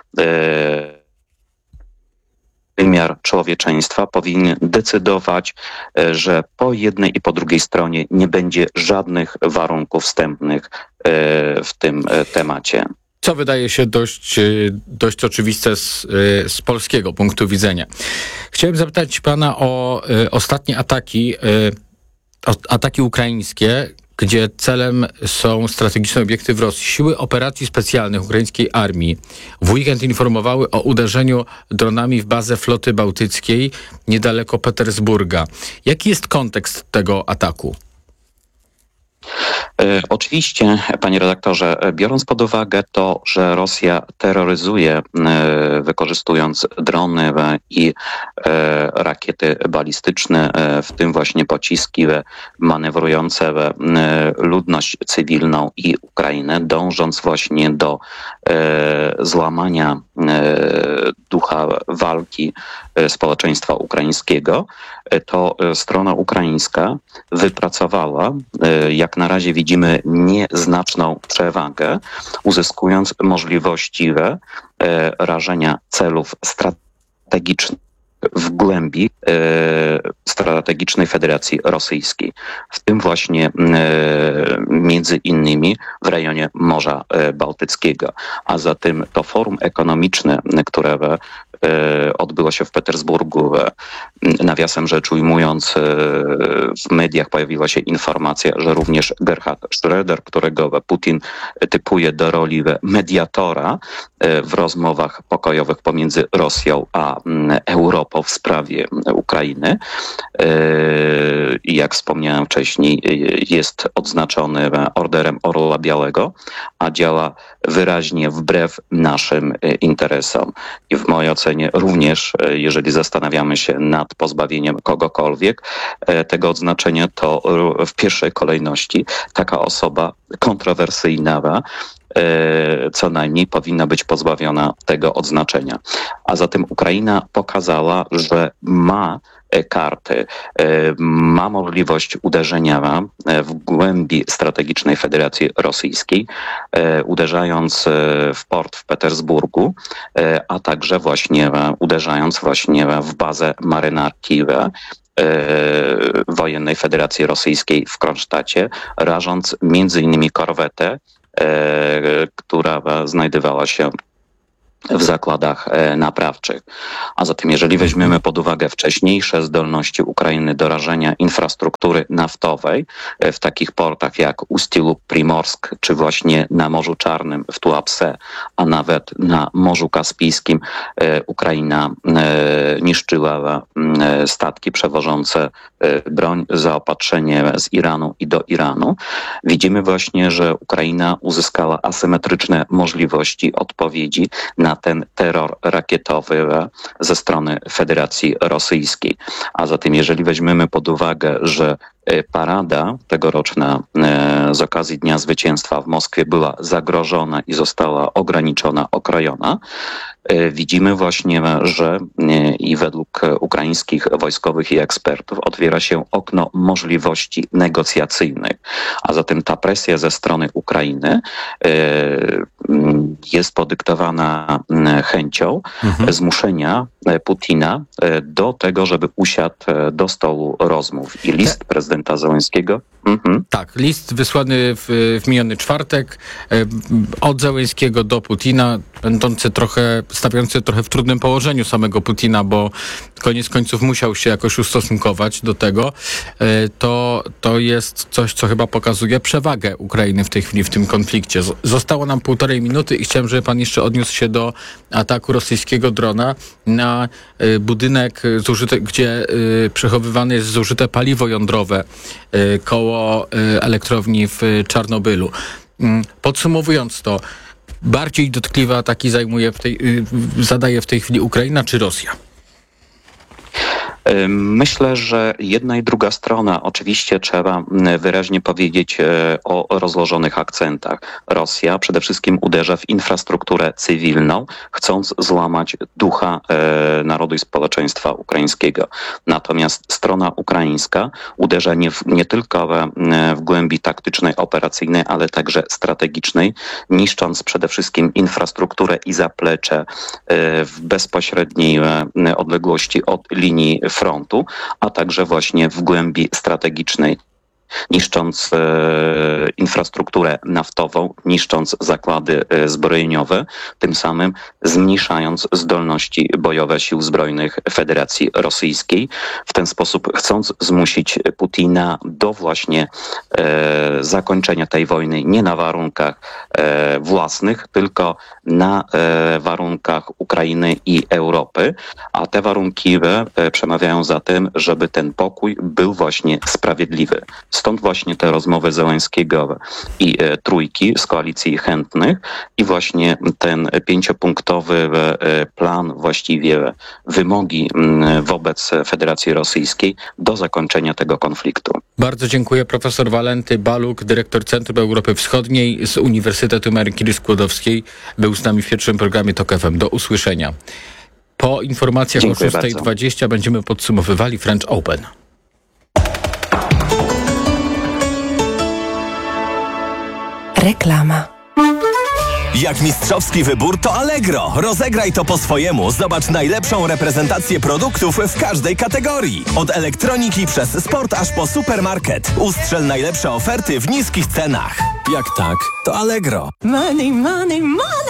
wymiar człowieczeństwa powinien decydować, że po jednej i po drugiej stronie nie będzie żadnych warunków wstępnych w tym temacie. Co wydaje się dość, dość oczywiste z, z polskiego punktu widzenia. Chciałem zapytać pana o ostatnie ataki, o ataki ukraińskie, gdzie celem są strategiczne obiekty w Rosji. Siły operacji specjalnych ukraińskiej armii w weekend informowały o uderzeniu dronami w bazę floty bałtyckiej niedaleko Petersburga. Jaki jest kontekst tego ataku? E, oczywiście, panie redaktorze, biorąc pod uwagę to, że Rosja terroryzuje, e, wykorzystując drony e, i e, rakiety balistyczne, e, w tym właśnie pociski e, manewrujące e, ludność cywilną i Ukrainę, dążąc właśnie do e, złamania e, ducha walki e, społeczeństwa ukraińskiego, e, to e, strona ukraińska wypracowała, e, jak na razie widzimy, nieznaczną przewagę, uzyskując możliwościwe e, rażenia celów strategicznych w głębi e, strategicznej Federacji Rosyjskiej, w tym właśnie e, między innymi w rejonie Morza e, Bałtyckiego. A zatem to forum ekonomiczne, które e, odbyło się w Petersburgu, e, nawiasem rzecz ujmując, e, w mediach pojawiła się informacja, że również Gerhard Schröder, którego Putin typuje do roli mediatora w rozmowach pokojowych pomiędzy Rosją a Europą w sprawie Ukrainy. I jak wspomniałem wcześniej, jest odznaczony Orderem Orła Białego, a działa wyraźnie wbrew naszym interesom. I w mojej ocenie również, jeżeli zastanawiamy się nad pozbawieniem kogokolwiek tego odznaczenia, to w pierwszej kolejności taka osoba kontrowersyjna co najmniej powinna być pozbawiona tego odznaczenia. A zatem Ukraina pokazała, że ma karty, ma możliwość uderzenia w głębi strategicznej Federacji Rosyjskiej, uderzając w port w Petersburgu, a także właśnie uderzając właśnie w bazę marynarki wojennej Federacji Rosyjskiej w Kronsztacie, rażąc między innymi korwetę, która znajdowała się w zakładach naprawczych. A zatem jeżeli weźmiemy pod uwagę wcześniejsze zdolności Ukrainy do rażenia infrastruktury naftowej w takich portach jak Usti-Lub, Primorsk, czy właśnie na Morzu Czarnym w Tuapse, a nawet na Morzu Kaspijskim Ukraina niszczyła statki przewożące broń, zaopatrzenie z Iranu i do Iranu, widzimy właśnie, że Ukraina uzyskała asymetryczne możliwości odpowiedzi na ten terror rakietowy ze strony Federacji Rosyjskiej. A zatem jeżeli weźmiemy pod uwagę, że parada tegoroczna z okazji Dnia Zwycięstwa w Moskwie była zagrożona i została ograniczona, okrojona, widzimy właśnie, że i według ukraińskich wojskowych i ekspertów otwiera się okno możliwości negocjacyjnych. A zatem ta presja ze strony Ukrainy jest podyktowana chęcią mhm. zmuszenia Putina do tego, żeby usiadł do stołu rozmów. I list Te... prezydenta Zełenskiego. Mhm. Tak, list wysłany w, w miniony czwartek od Zełenskiego do Putina, będący trochę, stawiający trochę w trudnym położeniu samego Putina, bo koniec końców musiał się jakoś ustosunkować do tego. To, to jest coś, co chyba pokazuje przewagę Ukrainy w tej chwili w tym konflikcie. Zostało nam półtorej minuty i chciałem, żeby pan jeszcze odniósł się do ataku rosyjskiego drona na budynek, zużyte, gdzie przechowywane jest zużyte paliwo jądrowe koło elektrowni w Czarnobylu. Podsumowując to, bardziej dotkliwe ataki zajmuje w tej, zadaje w tej chwili Ukraina czy Rosja? Myślę, że jedna i druga strona, oczywiście trzeba wyraźnie powiedzieć o rozłożonych akcentach. Rosja przede wszystkim uderza w infrastrukturę cywilną, chcąc złamać ducha narodu i społeczeństwa ukraińskiego. Natomiast strona ukraińska uderza nie, w, nie tylko w, w głębi taktycznej, operacyjnej, ale także strategicznej, niszcząc przede wszystkim infrastrukturę i zaplecze w bezpośredniej odległości od linii frontu, a także właśnie w głębi strategicznej, niszcząc e, infrastrukturę naftową, niszcząc zakłady e, zbrojeniowe, tym samym zmniejszając zdolności bojowe sił zbrojnych Federacji Rosyjskiej. W ten sposób chcąc zmusić Putina do właśnie e, zakończenia tej wojny nie na warunkach e, własnych, tylko na e, warunkach Ukrainy i Europy, a te warunki e, przemawiają za tym, żeby ten pokój był właśnie sprawiedliwy. Stąd właśnie te rozmowy Zełenskiego i e, Trójki z koalicji chętnych i właśnie ten pięciopunktowy e, plan, właściwie wymogi m, wobec Federacji Rosyjskiej do zakończenia tego konfliktu. Bardzo dziękuję. Profesor Walenty Baluk, dyrektor Centrum Europy Wschodniej z Uniwersytetu Marii Curie-Skłodowskiej, był z nami w pierwszym programie Tok F M. Do usłyszenia. Po informacjach dziękuję o szósta dwadzieścia będziemy podsumowywali French Open. Reklama. Jak mistrzowski wybór, to Allegro. Rozegraj to po swojemu. Zobacz najlepszą reprezentację produktów w każdej kategorii. Od elektroniki przez sport aż po supermarket. Ustrzel najlepsze oferty w niskich cenach. Jak tak, to Allegro. Money, money, money!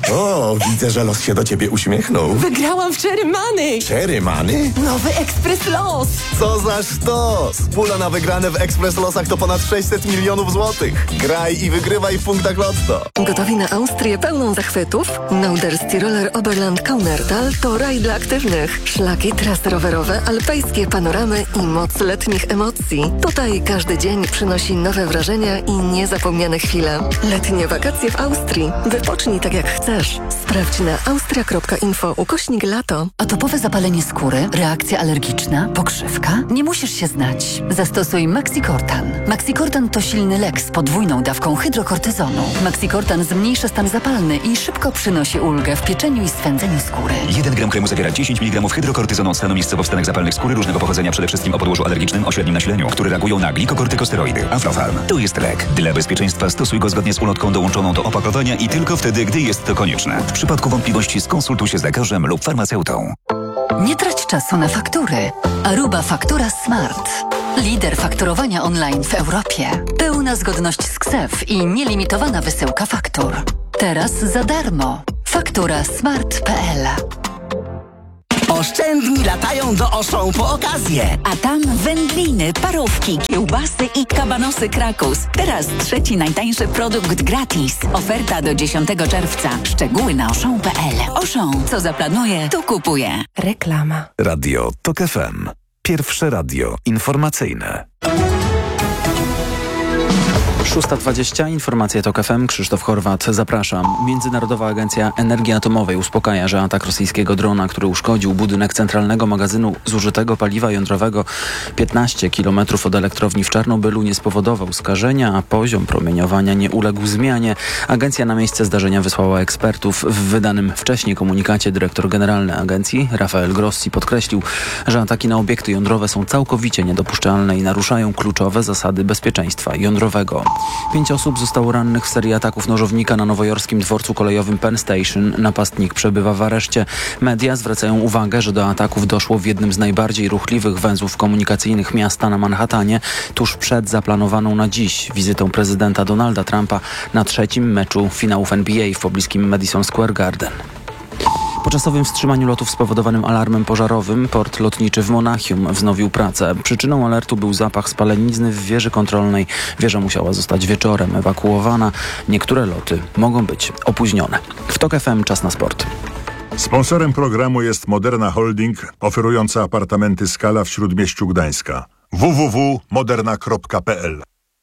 O, widzę, że los się do ciebie uśmiechnął. Wygrałam w Cherry Money. Cherry Money? Nowy Ekspres Los. Co za sztos! Pula na wygrane w Ekspres Losach to ponad sześćset milionów złotych. Graj i wygrywaj w punktach Lotto. Gotowi na Austrię pełną zachwytów? Norderstiroler Oberland Kaunertal to raj dla aktywnych. Szlaki, trasy rowerowe, alpejskie panoramy i moc letnich emocji. Tutaj każdy dzień przynosi nowe wrażenia i niezapomniane chwile. Letnie wakacje w Austrii. Wypocznij tak jak chcesz. Sprawdź na austria kropka info ukośnik lato. Atopowe zapalenie skóry, reakcja alergiczna, pokrzywka? Nie musisz się znać. Zastosuj Maxicortan. Maxicortan to silny lek z podwójną dawką hydrokortyzonu. Maxicortan zmniejsza stan zapalny i szybko przynosi ulgę w pieczeniu i swędzeniu skóry. jeden gram kremu zawiera dziesięć miligramów hydrokortyzonu od stanu miejscowo w stanach zapalnych skóry różnego pochodzenia, przede wszystkim o podłożu alergicznym o średnim nasileniu, które reagują na glikokortykosteroidy. Aflofarm. To jest lek. Dla bezpieczeństwa stosuj go zgodnie z ulotką dołączoną do opakowania i tylko wtedy, gdy jest to konieczne. W przypadku wątpliwości skonsultuj się z lekarzem lub farmaceutą. Nie trać czasu na faktury. Aruba Faktura Smart. Lider fakturowania online w Europie. Pełna zgodność z K S E F i nielimitowana wysyłka faktur. Teraz za darmo. Faktura smart kropka p l. Oszczędni latają do Auchan po okazję. A tam wędliny, parówki, kiełbasy i kabanosy Krakus. Teraz trzeci najtańszy produkt gratis. Oferta do dziesiątego czerwca. Szczegóły na auchan kropka p l. Auchan, co zaplanuje, to kupuje. Reklama. Radio TOK F M. Pierwsze radio informacyjne. szósta dwadzieścia, informacje TOK F M, Krzysztof Horwat, zapraszam. Międzynarodowa Agencja Energii Atomowej uspokaja, że atak rosyjskiego drona, który uszkodził budynek centralnego magazynu zużytego paliwa jądrowego piętnaście kilometrów od elektrowni w Czarnobylu, nie spowodował skażenia, a poziom promieniowania nie uległ zmianie. Agencja na miejsce zdarzenia wysłała ekspertów. W wydanym wcześniej komunikacie dyrektor generalny agencji, Rafael Grossi, podkreślił, że ataki na obiekty jądrowe są całkowicie niedopuszczalne i naruszają kluczowe zasady bezpieczeństwa jądrowego. Pięć osób zostało rannych w serii ataków nożownika na nowojorskim dworcu kolejowym Penn Station. Napastnik przebywa w areszcie. Media zwracają uwagę, że do ataków doszło w jednym z najbardziej ruchliwych węzłów komunikacyjnych miasta na Manhattanie, tuż przed zaplanowaną na dziś wizytą prezydenta Donalda Trumpa na trzecim meczu finałów N B A w pobliskim Madison Square Garden. Po czasowym wstrzymaniu lotów spowodowanym alarmem pożarowym port lotniczy w Monachium wznowił pracę. Przyczyną alertu był zapach spalenizny w wieży kontrolnej. Wieża musiała zostać wieczorem ewakuowana. Niektóre loty mogą być opóźnione. W TOK F M czas na sport. Sponsorem programu jest Moderna Holding, oferująca apartamenty Skala w Śródmieściu Gdańska. w w w kropka moderna kropka p l.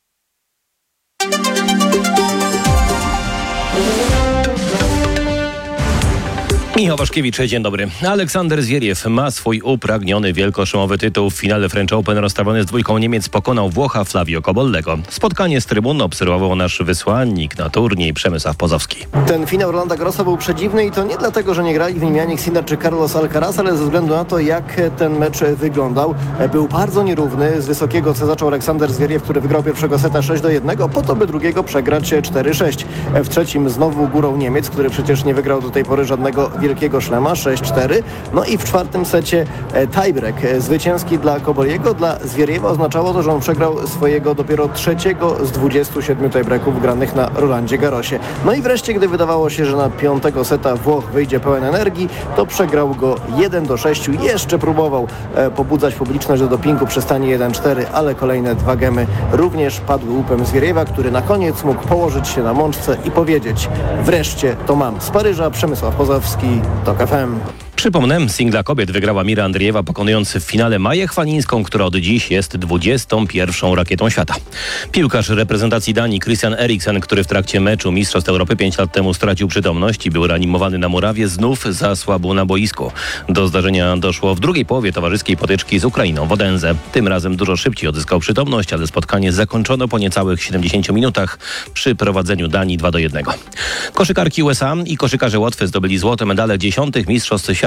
Michał Waszkiewicz, dzień dobry. Aleksander Zwieriew ma swój upragniony wielkoszemowy tytuł. W finale French Open rozstawiony z dwójką Niemiec pokonał Włocha Flavio Cobollego. Spotkanie z trybun obserwował nasz wysłannik na turniej Przemysław Pozowski. Ten finał Rolanda Garrosa był przedziwny i to nie dlatego, że nie grali w nim Jannik Sinner czy Carlos Alcaraz, ale ze względu na to, jak ten mecz wyglądał. Był bardzo nierówny. Z wysokiego C zaczął Aleksander Zwieriew, który wygrał pierwszego seta sześć do jednego, po to by drugiego przegrać cztery sześć. W trzecim znowu górą Niemiec, który przecież nie wygrał do tej pory żadnego wielkiego szlema, sześć cztery. No i w czwartym secie tiebreak zwycięski dla Cobolliego. Dla Zwieriewa oznaczało to, że on przegrał swojego dopiero trzeciego z dwudziestu siedmiu tiebreaków granych na Rolandzie Garrosie. No i wreszcie, gdy wydawało się, że na piątego seta Włoch wyjdzie pełen energii, to przegrał go jeden do sześciu. Jeszcze próbował e, pobudzać publiczność do dopingu przy stanie jeden cztery, ale kolejne dwa gemy również padły łupem Zwieriewa, który na koniec mógł położyć się na mączce i powiedzieć: wreszcie to mam. Z Paryża Przemysław Pozowski, TOK F M. Przypomnę, singla kobiet wygrała Mira Andriejewa, pokonując w finale Maję Chwalińską, która od dziś jest dwudziestą pierwszą rakietą świata. Piłkarz reprezentacji Danii Christian Eriksen, który w trakcie meczu Mistrzostw Europy pięć lat temu stracił przytomność i był reanimowany na murawie, znów zasłabł na boisku. Do zdarzenia doszło w drugiej połowie towarzyskiej potyczki z Ukrainą w Odense. Tym razem dużo szybciej odzyskał przytomność, ale spotkanie zakończono po niecałych siedemdziesięciu minutach przy prowadzeniu Danii dwa do jednego. Koszykarki U S A i koszykarze Łotwy zdobyli złote medale dziesiątych Mistrzostw Świata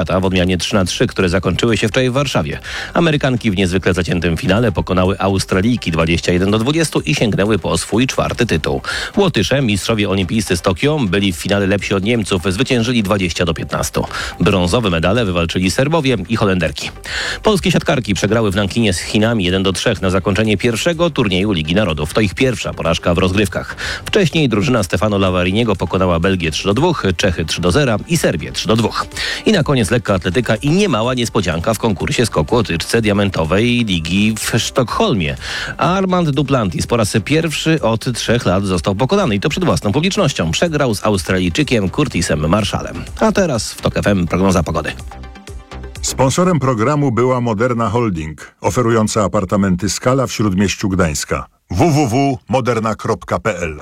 świata w odmianie trzy na trzy, które zakończyły się wczoraj w Warszawie. Amerykanki w niezwykle zaciętym finale pokonały Australijki dwadzieścia jeden do dwudziestu i sięgnęły po swój czwarty tytuł. Łotysze, mistrzowie olimpijscy z Tokio, byli w finale lepsi od Niemców, zwyciężyli dwadzieścia do piętnastu. Brązowe medale wywalczyli Serbowie i Holenderki. Polskie siatkarki przegrały w Nankinie z Chinami jeden do trzech na zakończenie pierwszego turnieju Ligi Narodów. To ich pierwsza porażka w rozgrywkach. Wcześniej drużyna Stefano Lavariniego pokonała Belgię trzy do dwóch, Czechy trzy do zera i Serbię trzy do dwóch. I na koniec lekka atletyka i niemała niespodzianka w konkursie skoku o tyczce diamentowej Ligi w Sztokholmie. Armand Duplantis po raz pierwszy od trzech lat został pokonany i to przed własną publicznością. Przegrał z Australijczykiem Curtisem Marshallem. A teraz w TOK F M prognoza pogody. Sponsorem programu była Moderna Holding, oferująca apartamenty Skala w Śródmieściu Gdańska. w w w kropka moderna kropka p l.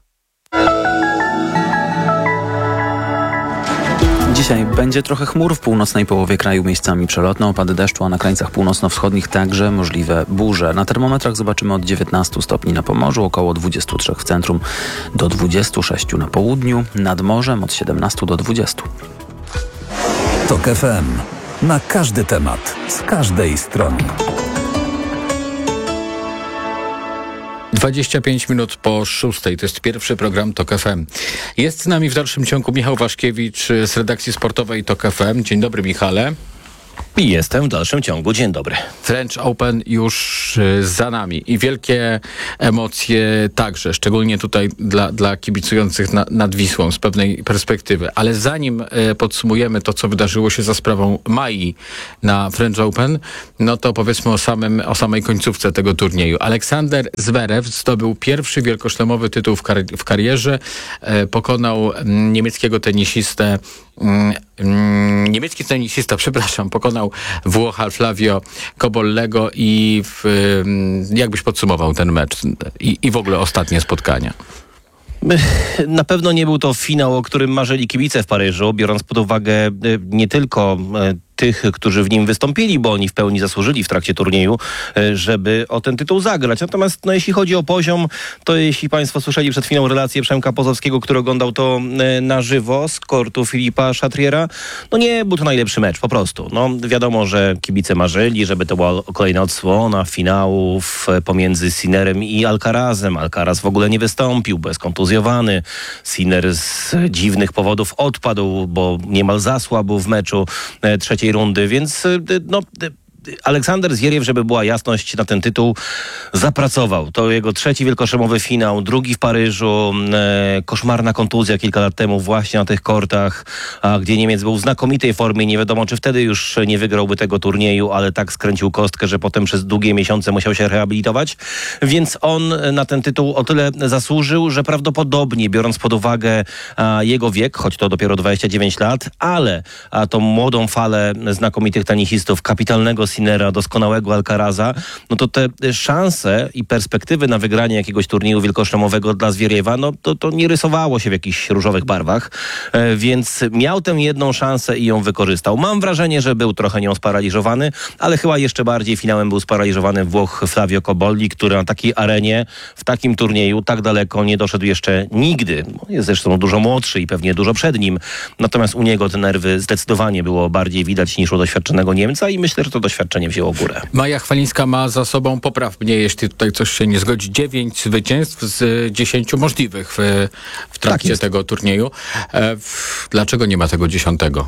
Dzisiaj będzie trochę chmur w północnej połowie kraju, miejscami przelotne opady deszczu, a na krańcach północno-wschodnich także możliwe burze. Na termometrach zobaczymy od dziewiętnastu stopni na Pomorzu, około dwudziestu trzech w centrum, do dwudziestu sześciu na południu, nad morzem od siedemnastu do dwudziestu. TOK F M. Na każdy temat, z każdej strony. dwadzieścia pięć minut po szóstej. To jest pierwszy program TOK F M. Jest z nami w dalszym ciągu Michał Waszkiewicz z redakcji sportowej TOK F M. Dzień dobry, Michale. I jestem w dalszym ciągu. Dzień dobry. French Open już za nami i wielkie emocje także, szczególnie tutaj dla, dla kibicujących na, nad Wisłą z pewnej perspektywy. Ale zanim e, podsumujemy to, co wydarzyło się za sprawą Mai na French Open, no to powiedzmy o, samym, o samej końcówce tego turnieju. Aleksander Zverev zdobył pierwszy wielkoszlemowy tytuł w, kar- w karierze. E, pokonał m, niemieckiego tenisistę Mm, mm, niemiecki tenisista, przepraszam, pokonał Włocha Flavio Cobollego i w, mm, jakbyś podsumował ten mecz i, i w ogóle ostatnie spotkania? Na pewno nie był to finał, o którym marzyli kibice w Paryżu, biorąc pod uwagę nie tylko tych, którzy w nim wystąpili, bo oni w pełni zasłużyli w trakcie turnieju, żeby o ten tytuł zagrać. Natomiast no, jeśli chodzi o poziom, to jeśli Państwo słyszeli przed chwilą relację Przemka Pozowskiego, który oglądał to na żywo z kortu Filipa Chatriera, no nie był to najlepszy mecz, po prostu. No wiadomo, że kibice marzyli, żeby to była kolejna odsłona finałów pomiędzy Sinnerem i Alcarazem. Alcaraz w ogóle nie wystąpił, bo jest kontuzjowany. Sinner z dziwnych powodów odpadł, bo niemal zasłabł w meczu trzeciej rundy, więc no... Aleksander Zverev, żeby była jasność, na ten tytuł zapracował. To jego trzeci wielkoszlemowy finał, drugi w Paryżu, e, koszmarna kontuzja kilka lat temu właśnie na tych kortach, a, gdzie Niemiec był w znakomitej formie. Nie wiadomo, czy wtedy już nie wygrałby tego turnieju, ale tak skręcił kostkę, że potem przez długie miesiące musiał się rehabilitować. Więc on na ten tytuł o tyle zasłużył, że prawdopodobnie, biorąc pod uwagę a, jego wiek, choć to dopiero dwadzieścia dziewięć lat, ale a, tą młodą falę znakomitych tenisistów, kapitalnego Sinnera, doskonałego Alcaraza, no to te szanse i perspektywy na wygranie jakiegoś turnieju wielkoszlemowego dla Zverewa, no to, to nie rysowało się w jakichś różowych barwach, e, więc miał tę jedną szansę i ją wykorzystał. Mam wrażenie, że był trochę nią sparaliżowany, ale chyba jeszcze bardziej finałem był sparaliżowany Włoch Flavio Cobolli, który na takiej arenie, w takim turnieju tak daleko nie doszedł jeszcze nigdy. Jest zresztą dużo młodszy i pewnie dużo przed nim, natomiast u niego te nerwy zdecydowanie było bardziej widać niż u doświadczonego Niemca i myślę, że to doświadczenie wzięło górę. Maja Chwalińska ma za sobą, popraw mnie, jeśli tutaj coś się nie zgodzi, dziewięć zwycięstw z dziesięciu możliwych w, w trakcie tak tego turnieju. E, w, dlaczego nie ma tego dziesiątego?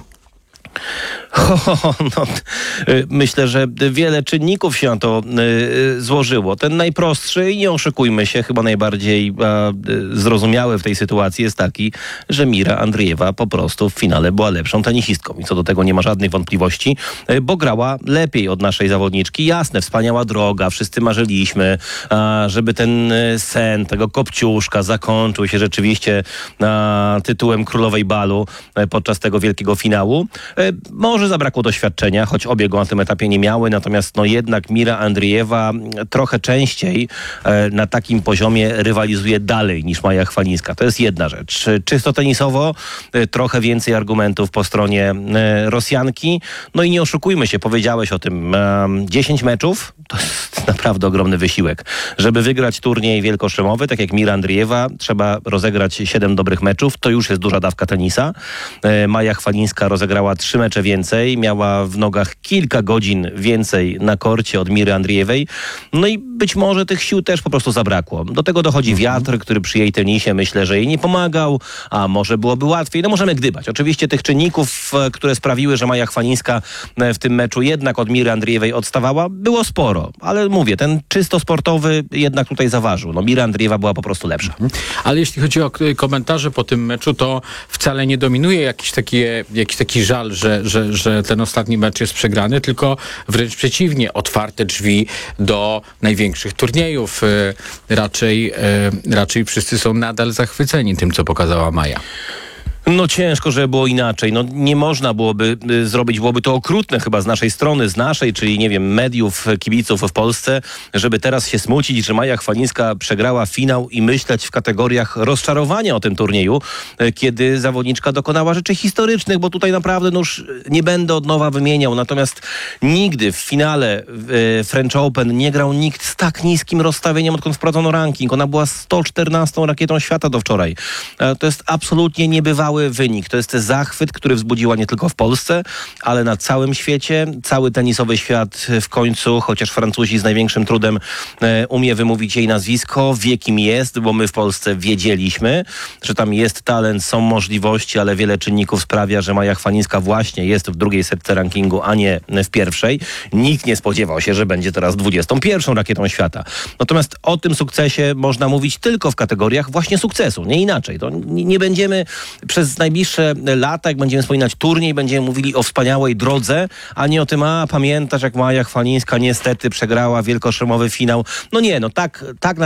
O, no, myślę, że wiele czynników się na to y, złożyło. Ten najprostszy i nie oszukujmy się, chyba najbardziej a, zrozumiały w tej sytuacji jest taki, że Mira Andriejewa po prostu w finale była lepszą tenisistką i co do tego nie ma żadnych wątpliwości, y, bo grała lepiej od naszej zawodniczki. Jasne, wspaniała droga, wszyscy marzyliśmy, a, żeby ten sen tego kopciuszka zakończył się rzeczywiście a, tytułem królowej balu a, podczas tego wielkiego finału. Y, może zabrakło doświadczenia, choć obie go na tym etapie nie miały, natomiast no jednak Mira Andriejewa trochę częściej e, na takim poziomie rywalizuje dalej niż Maja Chwalińska. To jest jedna rzecz. Czysto tenisowo e, trochę więcej argumentów po stronie e, Rosjanki. No i nie oszukujmy się, powiedziałeś o tym. E, dziesięć meczów to jest naprawdę ogromny wysiłek. Żeby wygrać turniej wielkoszlemowy, tak jak Mira Andriejewa, trzeba rozegrać siedem dobrych meczów. To już jest duża dawka tenisa. E, Maja Chwalińska rozegrała trzy mecze więcej. więcej, miała w nogach kilka godzin więcej na korcie od Miry Andriejewej. No i być może tych sił też po prostu zabrakło. Do tego dochodzi wiatr, który przy jej tenisie myślę, że jej nie pomagał, a może byłoby łatwiej. No możemy gdybać. Oczywiście tych czynników, które sprawiły, że Maja Chwalińska w tym meczu jednak od Miry Andriejewej odstawała, było sporo. Ale mówię, ten czysto sportowy jednak tutaj zaważył. No Mira Andriejewa była po prostu lepsza. Ale jeśli chodzi o komentarze po tym meczu, to wcale nie dominuje jakiś taki, jakiś taki żal, że, że, że ten ostatni mecz jest przegrany, tylko wręcz przeciwnie, otwarte drzwi do największych turniejów. Raczej, raczej wszyscy są nadal zachwyceni tym, co pokazała Maja. No ciężko, żeby było inaczej. No nie można byłoby y, zrobić, byłoby to okrutne chyba z naszej strony, z naszej, czyli nie wiem, mediów, kibiców w Polsce, żeby teraz się smucić, że Maja Chwalińska przegrała finał i myśleć w kategoriach rozczarowania o tym turnieju, y, kiedy zawodniczka dokonała rzeczy historycznych, bo tutaj naprawdę no już nie będę od nowa wymieniał, natomiast nigdy w finale y, French Open nie grał nikt z tak niskim rozstawieniem, odkąd wprowadzono ranking. Ona była sto czternastą rakietą świata do wczoraj. Y, to jest absolutnie niebywały wynik. To jest zachwyt, który wzbudziła nie tylko w Polsce, ale na całym świecie. Cały tenisowy świat w końcu, chociaż Francuzi z największym trudem e, umie wymówić jej nazwisko, wie kim jest, bo my w Polsce wiedzieliśmy, że tam jest talent, są możliwości, ale wiele czynników sprawia, że Maja Chwalińska właśnie jest w drugiej setce rankingu, a nie w pierwszej. Nikt nie spodziewał się, że będzie teraz dwudziestą pierwszą rakietą świata. Natomiast o tym sukcesie można mówić tylko w kategoriach właśnie sukcesu, nie inaczej. To nie, nie będziemy przez najbliższe lata, jak będziemy wspominać turniej, będziemy mówili o wspaniałej drodze, a nie o tym, a pamiętasz, jak Maja Chwalińska niestety przegrała wielkoszlemowy finał. No nie, no tak, tak na